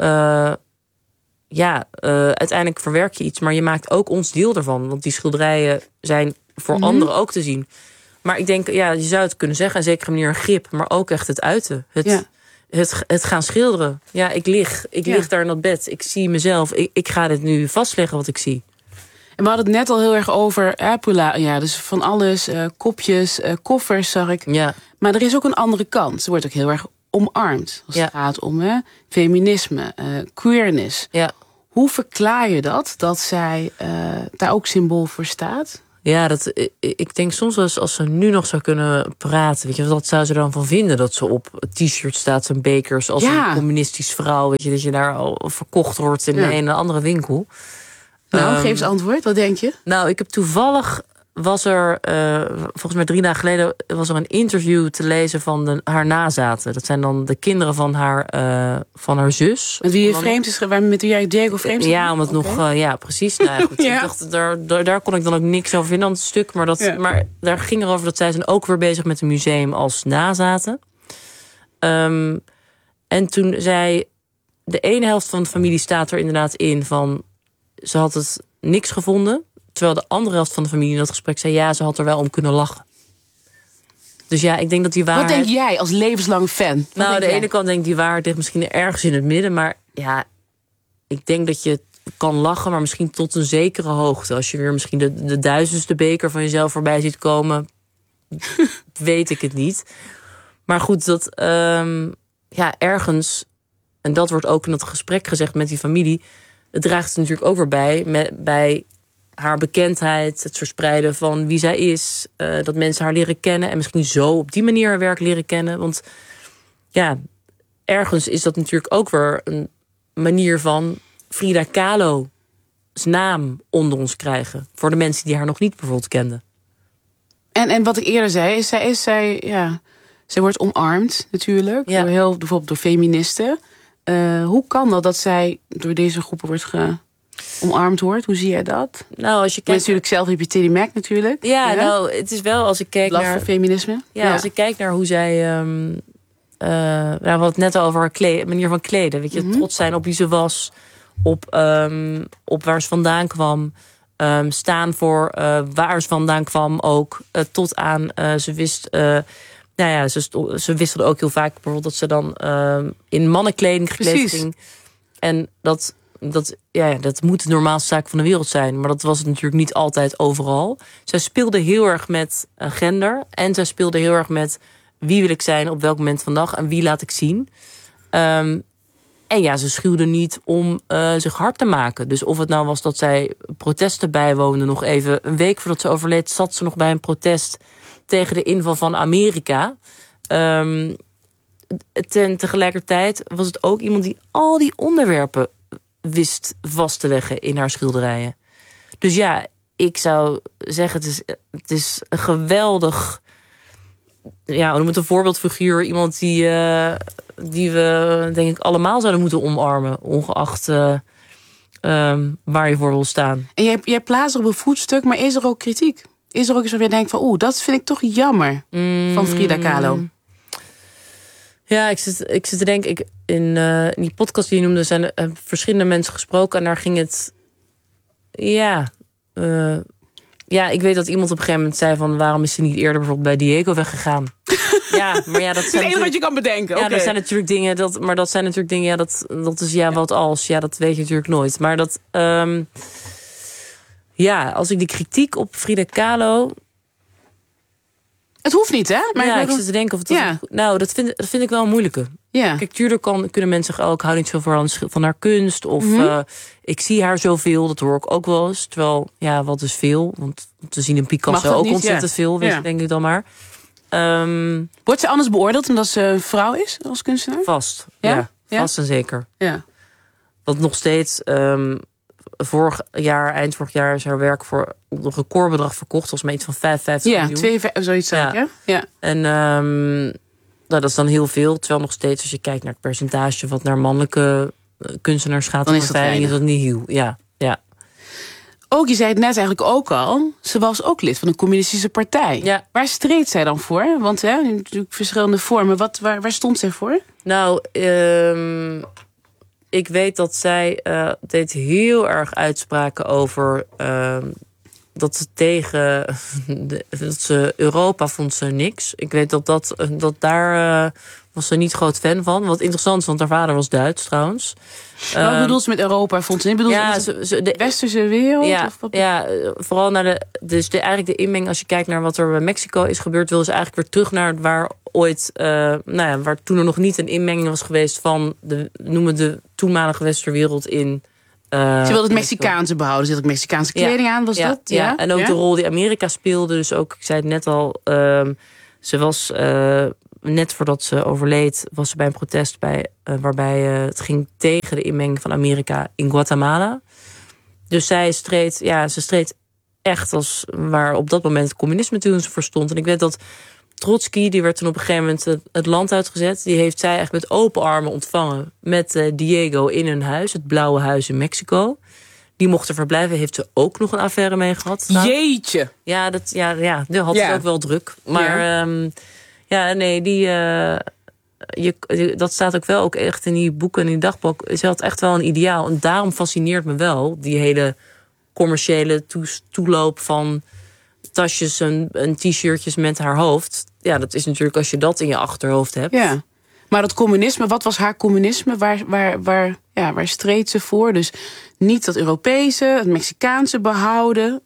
uiteindelijk verwerk je iets, maar je maakt ook ons deel ervan. Want die schilderijen zijn voor anderen ook te zien. Maar ik denk, je zou het kunnen zeggen, een zekere manier een grip, maar ook echt het uiten. Het gaan schilderen. Ja, ik lig daar in dat bed. Ik zie mezelf. Ik ga dit nu vastleggen wat ik zie. En we hadden het net al heel erg over dus van alles, kopjes, koffers zag ik. Ja. Maar er is ook een andere kant. Ze wordt ook heel erg omarmt. Als het gaat om feminisme, queerness. Ja. Hoe verklaar je dat zij daar ook symbool voor staat? Ja, ik denk soms wel eens als ze nu nog zou kunnen praten. Weet je, wat zou ze dan van vinden dat ze op t-shirt staat en bekers als een communistisch vrouw. Weet je, dat je daar al verkocht wordt in de ene andere winkel. Nou, geef eens antwoord. Wat denk je? Nou, ik heb toevallig was er, volgens mij 3 dagen geleden, was er een interview te lezen van haar nazaten. Dat zijn dan de kinderen van haar zus. Met wie je vreemd is, met wie jij Diego vreemd is? Ja, omdat nog, precies. Nou, goed, ik dacht, daar kon ik dan ook niks over vinden aan het stuk. Maar daar ging erover dat zij zijn ook weer bezig met een museum als nazaten. En toen zei de ene helft van de familie staat er inderdaad in van ze had het niks gevonden. Terwijl de andere helft van de familie in dat gesprek zei ja, ze had er wel om kunnen lachen. Dus ja, ik denk dat die waarheid... Wat denk jij als levenslang fan? Nou, aan de ene kant denk ik die waarheid ligt misschien ergens in het midden. Maar ja, ik denk dat je kan lachen, maar misschien tot een zekere hoogte. Als je weer misschien de 1000ste beker van jezelf voorbij ziet komen, weet ik het niet. Maar goed, dat ergens, en dat wordt ook in dat gesprek gezegd met die familie, het draagt er natuurlijk ook weer bij haar bekendheid, het verspreiden van wie zij is, dat mensen haar leren kennen en misschien zo op die manier haar werk leren kennen. Want ja, ergens is dat natuurlijk ook weer een manier van Frida Kahlo's naam onder ons krijgen. Voor de mensen die haar nog niet bijvoorbeeld kenden. En wat ik eerder zei, zij wordt omarmd natuurlijk. Ja. Bijvoorbeeld door feministen. Hoe kan dat zij door deze groepen wordt omarmd wordt? Hoe zie jij dat? Nou, als je kijkt, natuurlijk zelf heb je Teddy Mac natuurlijk. Ja, nou, het is wel als ik kijk naar feminisme. Ja, als ik kijk naar hoe zij we hadden het net over haar manier van kleden. Weet je, trots zijn op wie ze was, op waar ze vandaan kwam, staan voor waar ze vandaan kwam ook, tot aan ze wist. Ze wisselde ook heel vaak bijvoorbeeld dat ze dan in mannenkleding gekleed ging. En dat moet de normaalste zaak van de wereld zijn. Maar dat was het natuurlijk niet altijd overal. Zij speelde heel erg met gender. En zij speelde heel erg met wie wil ik zijn op welk moment van de dag en wie laat ik zien. En ja, ze schuwde niet om zich hard te maken. Dus of het nou was dat zij protesten bijwoonde, nog even een week voordat ze overleed, zat ze nog bij een protest tegen de inval van Amerika. Tegelijkertijd was het ook iemand die al die onderwerpen wist vast te leggen in haar schilderijen. Dus ja, ik zou zeggen, het is een geweldig, ja, we noemen het een voorbeeldfiguur. Iemand die we, denk ik, allemaal zouden moeten omarmen, ongeacht waar je voor wil staan. En jij plaatst er op een voetstuk, maar is er ook kritiek? Is er ook iets waar je denkt van, dat vind ik toch jammer van Frida Kahlo? Ja, ik zit te denken, in die podcast die je noemde, zijn verschillende mensen gesproken en daar ging het, ik weet dat iemand op een gegeven moment zei van, waarom is ze niet eerder bijvoorbeeld bij Diego weggegaan? Ja, maar ja, dat zijn het enige wat je kan bedenken. Ja, dat zijn natuurlijk dingen, dat is wat als. Ja, dat weet je natuurlijk nooit. Maar dat, als ik die kritiek op Frida Kahlo, het hoeft niet, hè? Maar ik zit te denken of het dat vind ik wel een moeilijke. Ja. Kijk, tuurlijk kunnen mensen zeggen, ik hou niet zo van haar kunst. Of ik zie haar zoveel, dat hoor ik ook wel eens. Terwijl, wat is veel? Want we zien in Picasso ook ontzettend veel, denk ik dan maar. Wordt ze anders beoordeeld omdat ze een vrouw is als kunstenaar? Vast, vast en zeker. Ja. Want nog steeds, eind vorig jaar is haar werk voor een recordbedrag verkocht. Volgens mij iets van 55 miljoen. 52, zoiets. Ja. En dat is dan heel veel. Terwijl nog steeds, als je kijkt naar het percentage wat naar mannelijke kunstenaars gaat, dan is dat niet heel. Ja. Ook, je zei het net eigenlijk ook al, ze was ook lid van een communistische partij. Ja. Waar streed zij dan voor? Want natuurlijk verschillende vormen. Waar stond zij voor? Nou, ik weet dat zij deed heel erg uitspraken over dat ze tegen dat ze Europa vond ze niks. Ik weet dat daar was ze niet groot fan van. Wat interessant is, want haar vader was Duits trouwens. Wat bedoelt ze met Europa vond ze? Ik bedoel de westerse wereld? Ja, of wat? ja, vooral naar eigenlijk de inmenging. Als je kijkt naar wat er bij Mexico is gebeurd, wil ze eigenlijk weer terug naar waar ooit, waar toen er nog niet een inmenging was geweest van de toenmalige westerwereld in. Ze wilde het Mexicaanse behouden. Ze had ook Mexicaanse kleding aan, was dat? Ja, ja. En ook de rol die Amerika speelde. Dus ook, ik zei het net al, ze was net voordat ze overleed, was ze bij een protest waarbij het ging tegen de inmenging van Amerika in Guatemala. Dus ze streed echt als waar op dat moment het communisme toen voor stond. En ik weet dat Trotsky, die werd toen op een gegeven moment het land uitgezet. Die heeft zij echt met open armen ontvangen met Diego in hun huis, het Blauwe Huis in Mexico. Die mocht er verblijven, heeft ze ook nog een affaire mee gehad. Jeetje! Ja, die had het ook wel druk. Maar dat staat ook wel ook echt in die boeken en in die dagboek. Ze had echt wel een ideaal. En daarom fascineert me wel die hele commerciële toeloop van tasjes en t-shirtjes met haar hoofd. Ja, dat is natuurlijk als je dat in je achterhoofd hebt. Ja. Maar dat communisme, wat was haar communisme? Waar streed ze voor? Dus niet dat Europese, het Mexicaanse behouden.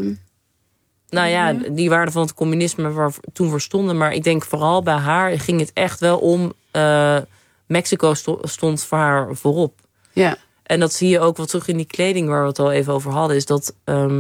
Die waarden van het communisme waar toen voor stonden. Maar ik denk vooral bij haar ging het echt wel om Mexico stond voor haar voorop. Ja. En dat zie je ook wel terug in die kleding waar we het al even over hadden. Is dat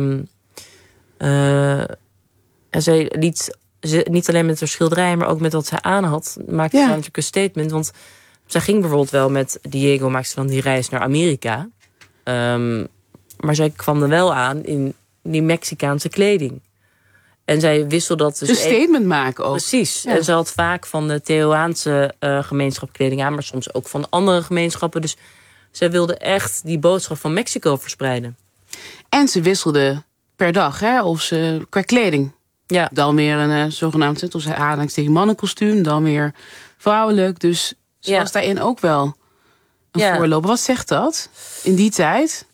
zij liet niet alleen met haar schilderij, maar ook met wat zij aan had, maakte ze natuurlijk een statement. Want zij ging bijvoorbeeld wel met Diego, maakte ze dan die reis naar Amerika. Maar zij kwam er wel aan in die Mexicaanse kleding. En zij wisselde dat dus een statement maken ook. Precies. Ja. En ze had vaak van de Tehuaanse gemeenschap kleding aan, maar soms ook van andere gemeenschappen. Dus zij wilde echt die boodschap van Mexico verspreiden. En ze wisselde per dag, qua kleding. Ja. Dan weer een zogenaamd, tussen aanhalingstekens mannenkostuum, dan weer vrouwelijk. Dus ze was daarin ook wel een voorloper. Wat zegt dat in die tijd?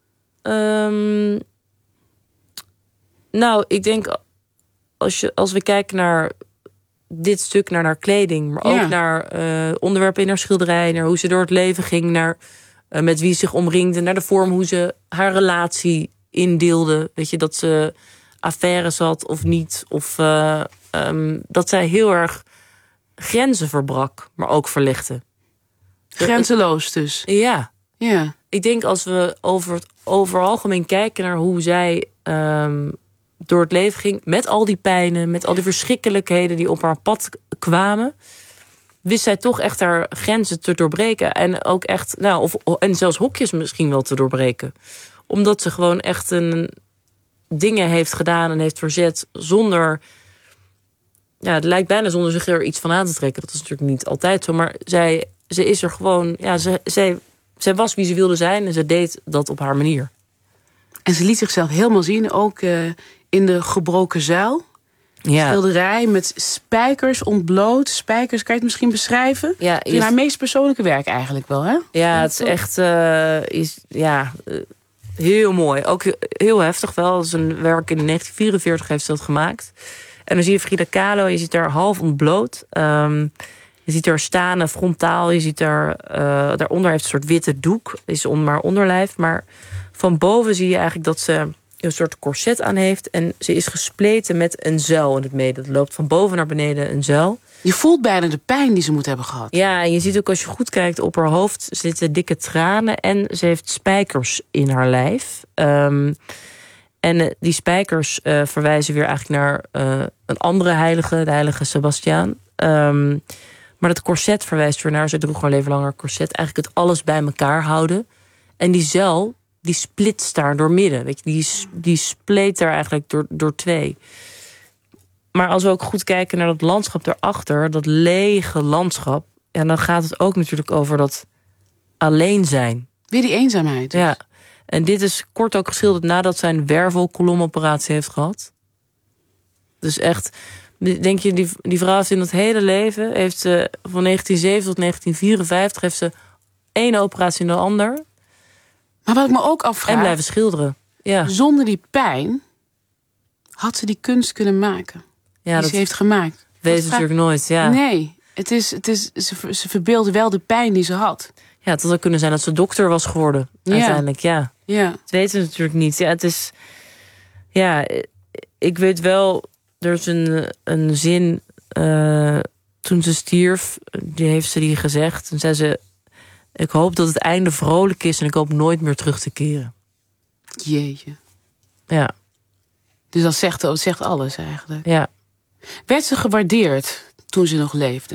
Ik denk als we kijken naar dit stuk, naar haar kleding, maar ook naar onderwerpen in haar schilderij, naar hoe ze door het leven ging, naar met wie ze zich omringde, naar de vorm hoe ze haar relatie indeelde. Weet je, dat ze affaires had of niet. Of dat zij heel erg grenzen verbrak, maar ook verlegde. Grenzeloos dus. Ja. Ja. Ik denk als we over algemeen kijken naar hoe zij door het leven ging, met al die pijnen, met al die verschrikkelijkheden die op haar pad kwamen, wist zij toch echt haar grenzen te doorbreken. En ook echt, en zelfs hokjes misschien wel te doorbreken. Omdat ze gewoon echt dingen heeft gedaan en heeft verzet zonder, het lijkt bijna zonder zich er iets van aan te trekken. Dat is natuurlijk niet altijd zo, maar ze is er gewoon, zij was wie ze wilde zijn en ze deed dat op haar manier. En ze liet zichzelf helemaal zien, ook in de gebroken zuil. Ja. Schilderij met spijkers ontbloot. Spijkers, kan je het misschien beschrijven? Ja, is haar meest persoonlijke werk eigenlijk wel, hè? Ja, het is echt heel mooi. Ook heel heftig wel. Dat is een werk in 1944 heeft ze dat gemaakt. En dan zie je Frida Kahlo, je ziet haar half ontbloot. Je ziet haar staan frontaal. Je ziet haar, daaronder heeft een soort witte doek. Is om haar onderlijf. Maar van boven zie je eigenlijk dat ze een soort corset aan heeft. En ze is gespleten met een zuil in het midden. Het loopt van boven naar beneden een zuil. Je voelt bijna de pijn die ze moet hebben gehad. Ja, en je ziet ook als je goed kijkt op haar hoofd zitten dikke tranen. En ze heeft spijkers in haar lijf. En die spijkers verwijzen weer eigenlijk naar een andere heilige, de heilige Sebastiaan. Maar dat corset verwijst weer naar, ze droeg haar leven lang haar corset. Eigenlijk het alles bij elkaar houden. En die zuil, die splitst daar door midden. Weet je, die spleet daar eigenlijk door twee. Maar als we ook goed kijken naar dat landschap daarachter, dat lege landschap, ja, dan gaat het ook natuurlijk over dat alleen zijn. Weer die eenzaamheid. Dus. Ja. En dit is kort ook geschilderd nadat zij een wervelkolomoperatie heeft gehad. Dus echt, denk je, die vrouw heeft in dat hele leven, heeft ze van 1907 tot 1954 heeft ze één operatie in de ander. Maar wat ik me ook afvraag, en blijven schilderen. Ja. Zonder die pijn had ze die kunst kunnen maken? Ja, die ze heeft gemaakt. Weet ze natuurlijk nooit, ja. Nee, ze verbeelde wel de pijn die ze had. Ja, het had ook kunnen zijn dat ze dokter was geworden. Uiteindelijk, ja. Dat weten ze natuurlijk niet. Ja, het is... Ja, ik weet wel... Er is een zin... toen ze stierf, die heeft ze die gezegd. En zei ze... Ik hoop dat het einde vrolijk is... en ik hoop nooit meer terug te keren. Jeetje. Ja. Dus dat zegt alles eigenlijk. Ja. Werd ze gewaardeerd toen ze nog leefde?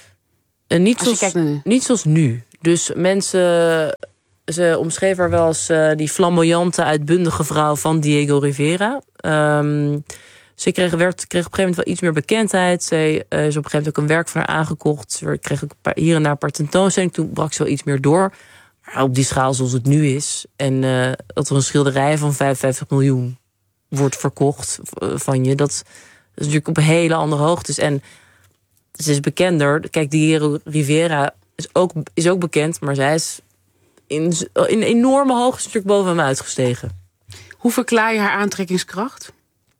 Niet zoals nu. Dus mensen... Ze omschreef haar wel als die flamboyante, uitbundige vrouw van Diego Rivera. Ze kreeg op een gegeven moment wel iets meer bekendheid. Ze is op een gegeven moment ook een werk van haar aangekocht. Ze kreeg ook hier en daar een paar tentoonstellingen. Toen brak ze wel iets meer door. Maar op die schaal zoals het nu is. En dat er een schilderij van 55 miljoen wordt verkocht van je. Dat is natuurlijk op een hele andere hoogtes. En ze is bekender. Kijk, Diego Rivera is ook bekend. Maar zij is in enorme hoogte natuurlijk boven hem uitgestegen. Hoe verklaar je haar aantrekkingskracht?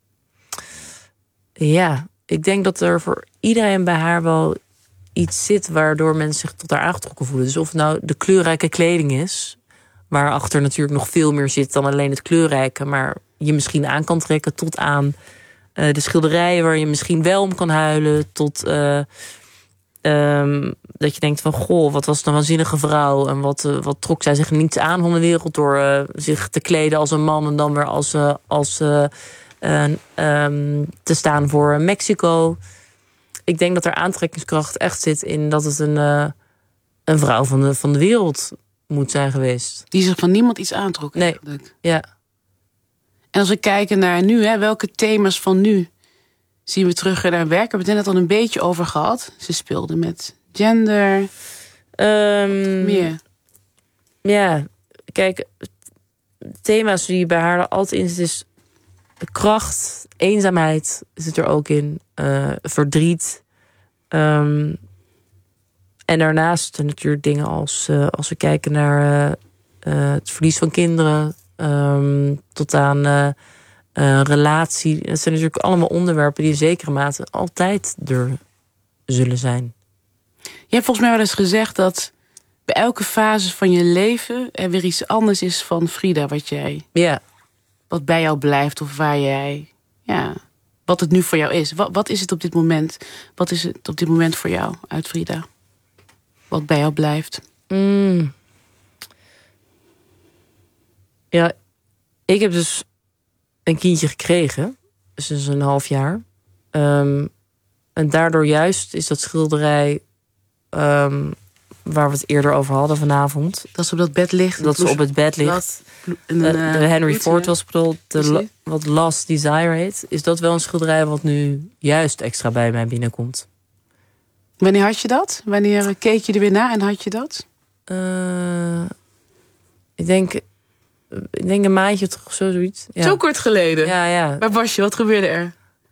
Ja, ik denk dat er voor iedereen bij haar wel iets zit waardoor mensen zich tot haar aangetrokken voelen. Dus of het nou de kleurrijke kleding is, waarachter natuurlijk nog veel meer zit dan alleen het kleurrijke, maar je misschien aan kan trekken tot aan de schilderijen waar je misschien wel om kan huilen, tot dat je denkt van, goh, wat was het een waanzinnige vrouw en wat trok zij zich niets aan van de wereld door zich te kleden als een man en dan weer als te staan voor Mexico. Ik denk dat er aantrekkingskracht echt zit in dat het een vrouw van de wereld moet zijn geweest. Die zich van niemand iets aantrok eigenlijk. Nee, ja. En als we kijken naar nu, welke thema's van nu zien we terug in haar werk? We hebben het net al een beetje over gehad. Ze speelde met gender. Meer. Ja, kijk, thema's die bij haar altijd in zitten is kracht, eenzaamheid zit er ook in, verdriet. En daarnaast natuurlijk dingen als we kijken naar het verlies van kinderen, tot aan relatie. Dat zijn natuurlijk allemaal onderwerpen die in zekere mate altijd er zullen zijn. Je hebt volgens mij wel eens gezegd dat bij elke fase van je leven er weer iets anders is van Frida, wat bij jou blijft of waar jij, wat het nu voor jou is. Wat is het op dit moment? Wat is het op dit moment voor jou uit Frida? Wat bij jou blijft? Ja, ik heb dus een kindje gekregen, sinds een half jaar. En daardoor juist is dat schilderij waar we het eerder over hadden vanavond. Dat ze op dat bed ligt. Dat ze op het bed ligt. De Henry Ford was bedoeld. Wat Last Desire heet. Is dat wel een schilderij wat nu juist extra bij mij binnenkomt. Wanneer had je dat? Wanneer keek je er weer naar en had je dat? Ik denk een maandje terug, zoiets. Ja. Zo kort geleden? Ja. Waar was je? Wat gebeurde er?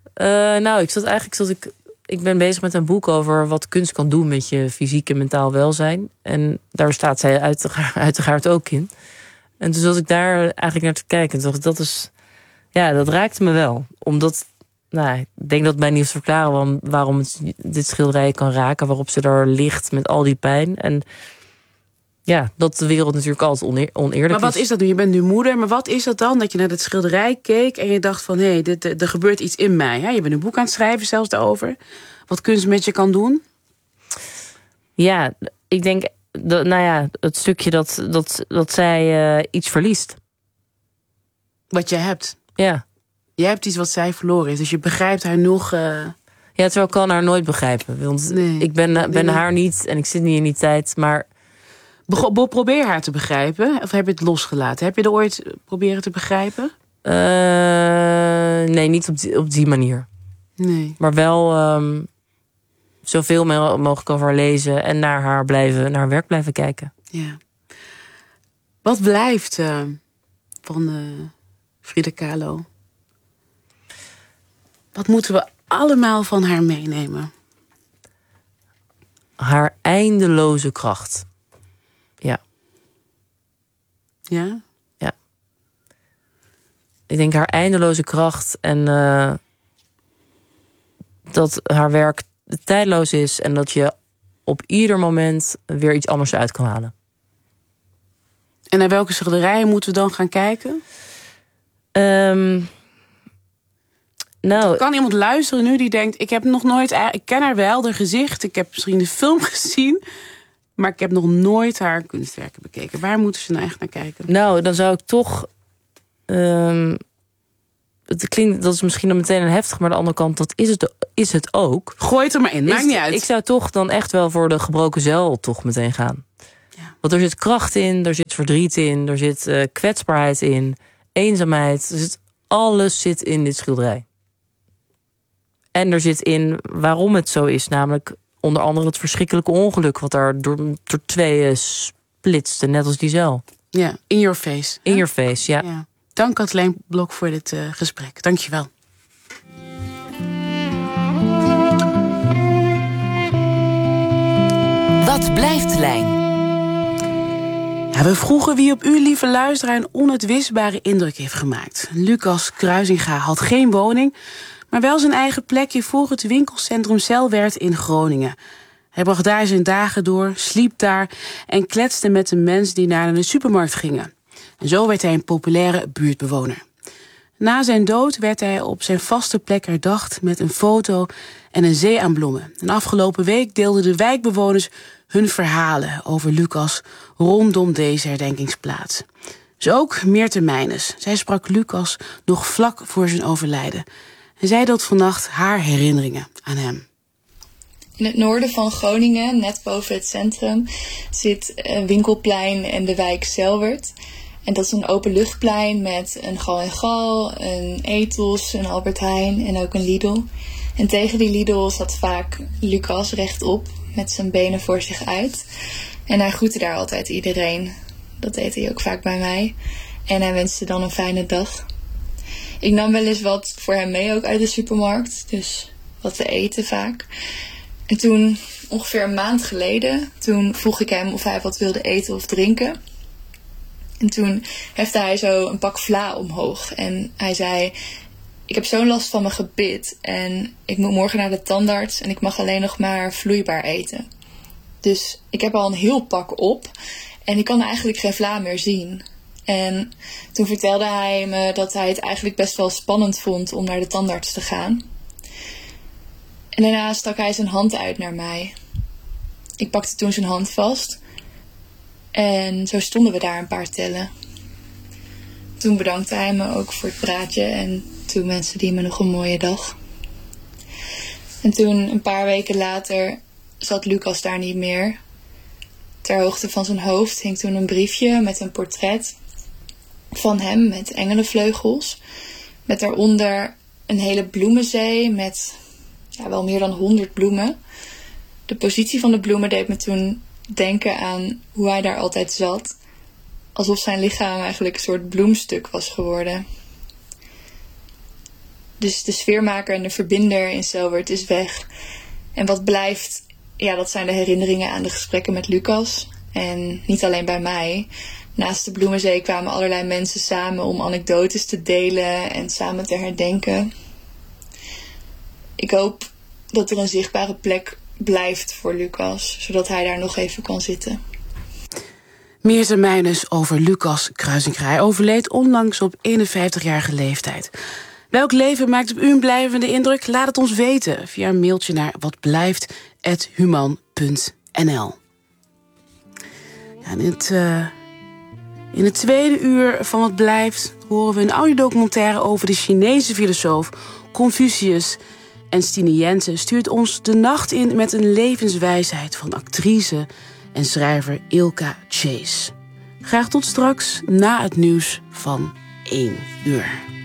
Ik ben bezig met een boek over wat kunst kan doen met je fysiek en mentaal welzijn. En daar staat zij uiteraard ook in. En toen zat ik daar eigenlijk naar te kijken. En dacht, dat raakte me wel. Omdat, ik denk dat het mij niet hoeft te verklaren waarom dit schilderij kan raken. Waarop ze daar ligt met al die pijn. En ja, dat de wereld natuurlijk altijd oneerlijk is. Maar wat is dat nu? Je bent nu moeder, maar wat is dat dan? Dat je naar het schilderij keek en je dacht van, hé, er gebeurt iets in mij. Hè? Je bent een boek aan het schrijven zelfs daarover. Wat kunst met je kan doen? Ja, ik denk, het stukje dat zij iets verliest. Wat jij hebt? Ja. Jij hebt iets wat zij verloren is, dus je begrijpt haar nog. Ja, terwijl ik kan haar nooit begrijpen. Want ik ben haar niet en ik zit niet in die tijd, maar probeer haar te begrijpen? Of heb je het losgelaten? Heb je er ooit proberen te begrijpen? Nee, niet op die manier. Nee. Maar wel zoveel mogelijk over haar lezen en naar haar werk blijven kijken. Ja. Wat blijft van Frida Kahlo? Wat moeten we allemaal van haar meenemen? Haar eindeloze kracht. Ja. Ja? Ja. ik denk haar eindeloze kracht en dat haar werk tijdloos is en dat je op ieder moment weer iets anders uit kan halen. En naar welke schilderijen moeten we dan gaan kijken? Kan iemand luisteren nu die denkt, ik ken haar wel, haar gezicht, ik heb misschien de film gezien, maar ik heb nog nooit haar kunstwerken bekeken. Waar moeten ze nou echt naar kijken? Nou, dan zou ik toch... het klinkt, dat is misschien dan meteen een heftig, maar aan de andere kant, dat is het ook. Gooi het er maar in, maakt niet uit. Ik zou toch dan echt wel voor de gebroken zuil toch meteen gaan. Ja. Want er zit kracht in, er zit verdriet in, er zit kwetsbaarheid in, eenzaamheid. Alles zit in dit schilderij. En er zit in waarom het zo is, namelijk onder andere het verschrikkelijke ongeluk wat daar door tweeën splitste, net als die zuil. Ja, in your face. In your face, ja. Dank Kathleen Blok voor dit gesprek. Dank je wel. Wat blijft Lijn? Ja, we vroegen wie op u, lieve luisteraar, een onuitwisbare indruk heeft gemaakt. Lucas Kruisinga had geen woning, maar wel zijn eigen plekje voor het winkelcentrum Selwerd in Groningen. Hij bracht daar zijn dagen door, sliep daar en kletste met de mensen die naar de supermarkt gingen. En zo werd hij een populaire buurtbewoner. Na zijn dood werd hij op zijn vaste plek herdacht met een foto en een zee aan bloemen. En afgelopen week deelden de wijkbewoners hun verhalen over Lucas rondom deze herdenkingsplaats. Zo ook Meerte Meijnes. Zij sprak Lucas nog vlak voor zijn overlijden. En zij deelt vannacht haar herinneringen aan hem. In het noorden van Groningen, net boven het centrum, zit een winkelplein en de wijk Selwerd. En dat is een openluchtplein met een Gal en Gal, een Ethos, een Albert Heijn en ook een Lidl. En tegen die Lidl zat vaak Lucas rechtop met zijn benen voor zich uit. En hij groette daar altijd iedereen. Dat deed hij ook vaak bij mij. En hij wenste dan een fijne dag. Ik nam wel eens wat voor hem mee ook uit de supermarkt. Dus wat te eten vaak. En toen, ongeveer een maand geleden, toen vroeg ik hem of hij wat wilde eten of drinken. En toen hefte hij zo een pak vla omhoog. En hij zei, ik heb zo'n last van mijn gebit. En ik moet morgen naar de tandarts en ik mag alleen nog maar vloeibaar eten. Dus ik heb al een heel pak op. En ik kan eigenlijk geen vla meer zien. En toen vertelde hij me dat hij het eigenlijk best wel spannend vond om naar de tandarts te gaan. En daarna stak hij zijn hand uit naar mij. Ik pakte toen zijn hand vast. En zo stonden we daar een paar tellen. Toen bedankte hij me ook voor het praatje. En toen wenste hij me nog een mooie dag. En toen, een paar weken later, zat Lucas daar niet meer. Ter hoogte van zijn hoofd hing toen een briefje met een portret van hem met engelenvleugels. Met daaronder een hele bloemenzee met wel meer dan 100 bloemen. De positie van de bloemen deed me toen denken aan hoe hij daar altijd zat. Alsof zijn lichaam eigenlijk een soort bloemstuk was geworden. Dus de sfeermaker en de verbinder in Selwerd is weg. En wat blijft, dat zijn de herinneringen aan de gesprekken met Lucas. En niet alleen bij mij. Naast de bloemenzee kwamen allerlei mensen samen om anekdotes te delen en samen te herdenken. Ik hoop dat er een zichtbare plek blijft voor Lucas, zodat hij daar nog even kan zitten. Meerte Meijnes over Lucas Kruisinga. Hij overleed onlangs op 51-jarige leeftijd. Welk leven maakt op u een blijvende indruk? Laat het ons weten via een mailtje naar watblijft@human.nl. In het tweede uur van Wat Blijft horen we een audiodocumentaire over de Chinese filosoof Confucius. En Stine Jensen stuurt ons de nacht in met een levenswijsheid van actrice en schrijver Ilka Chase. Graag tot straks na het nieuws van 1 uur.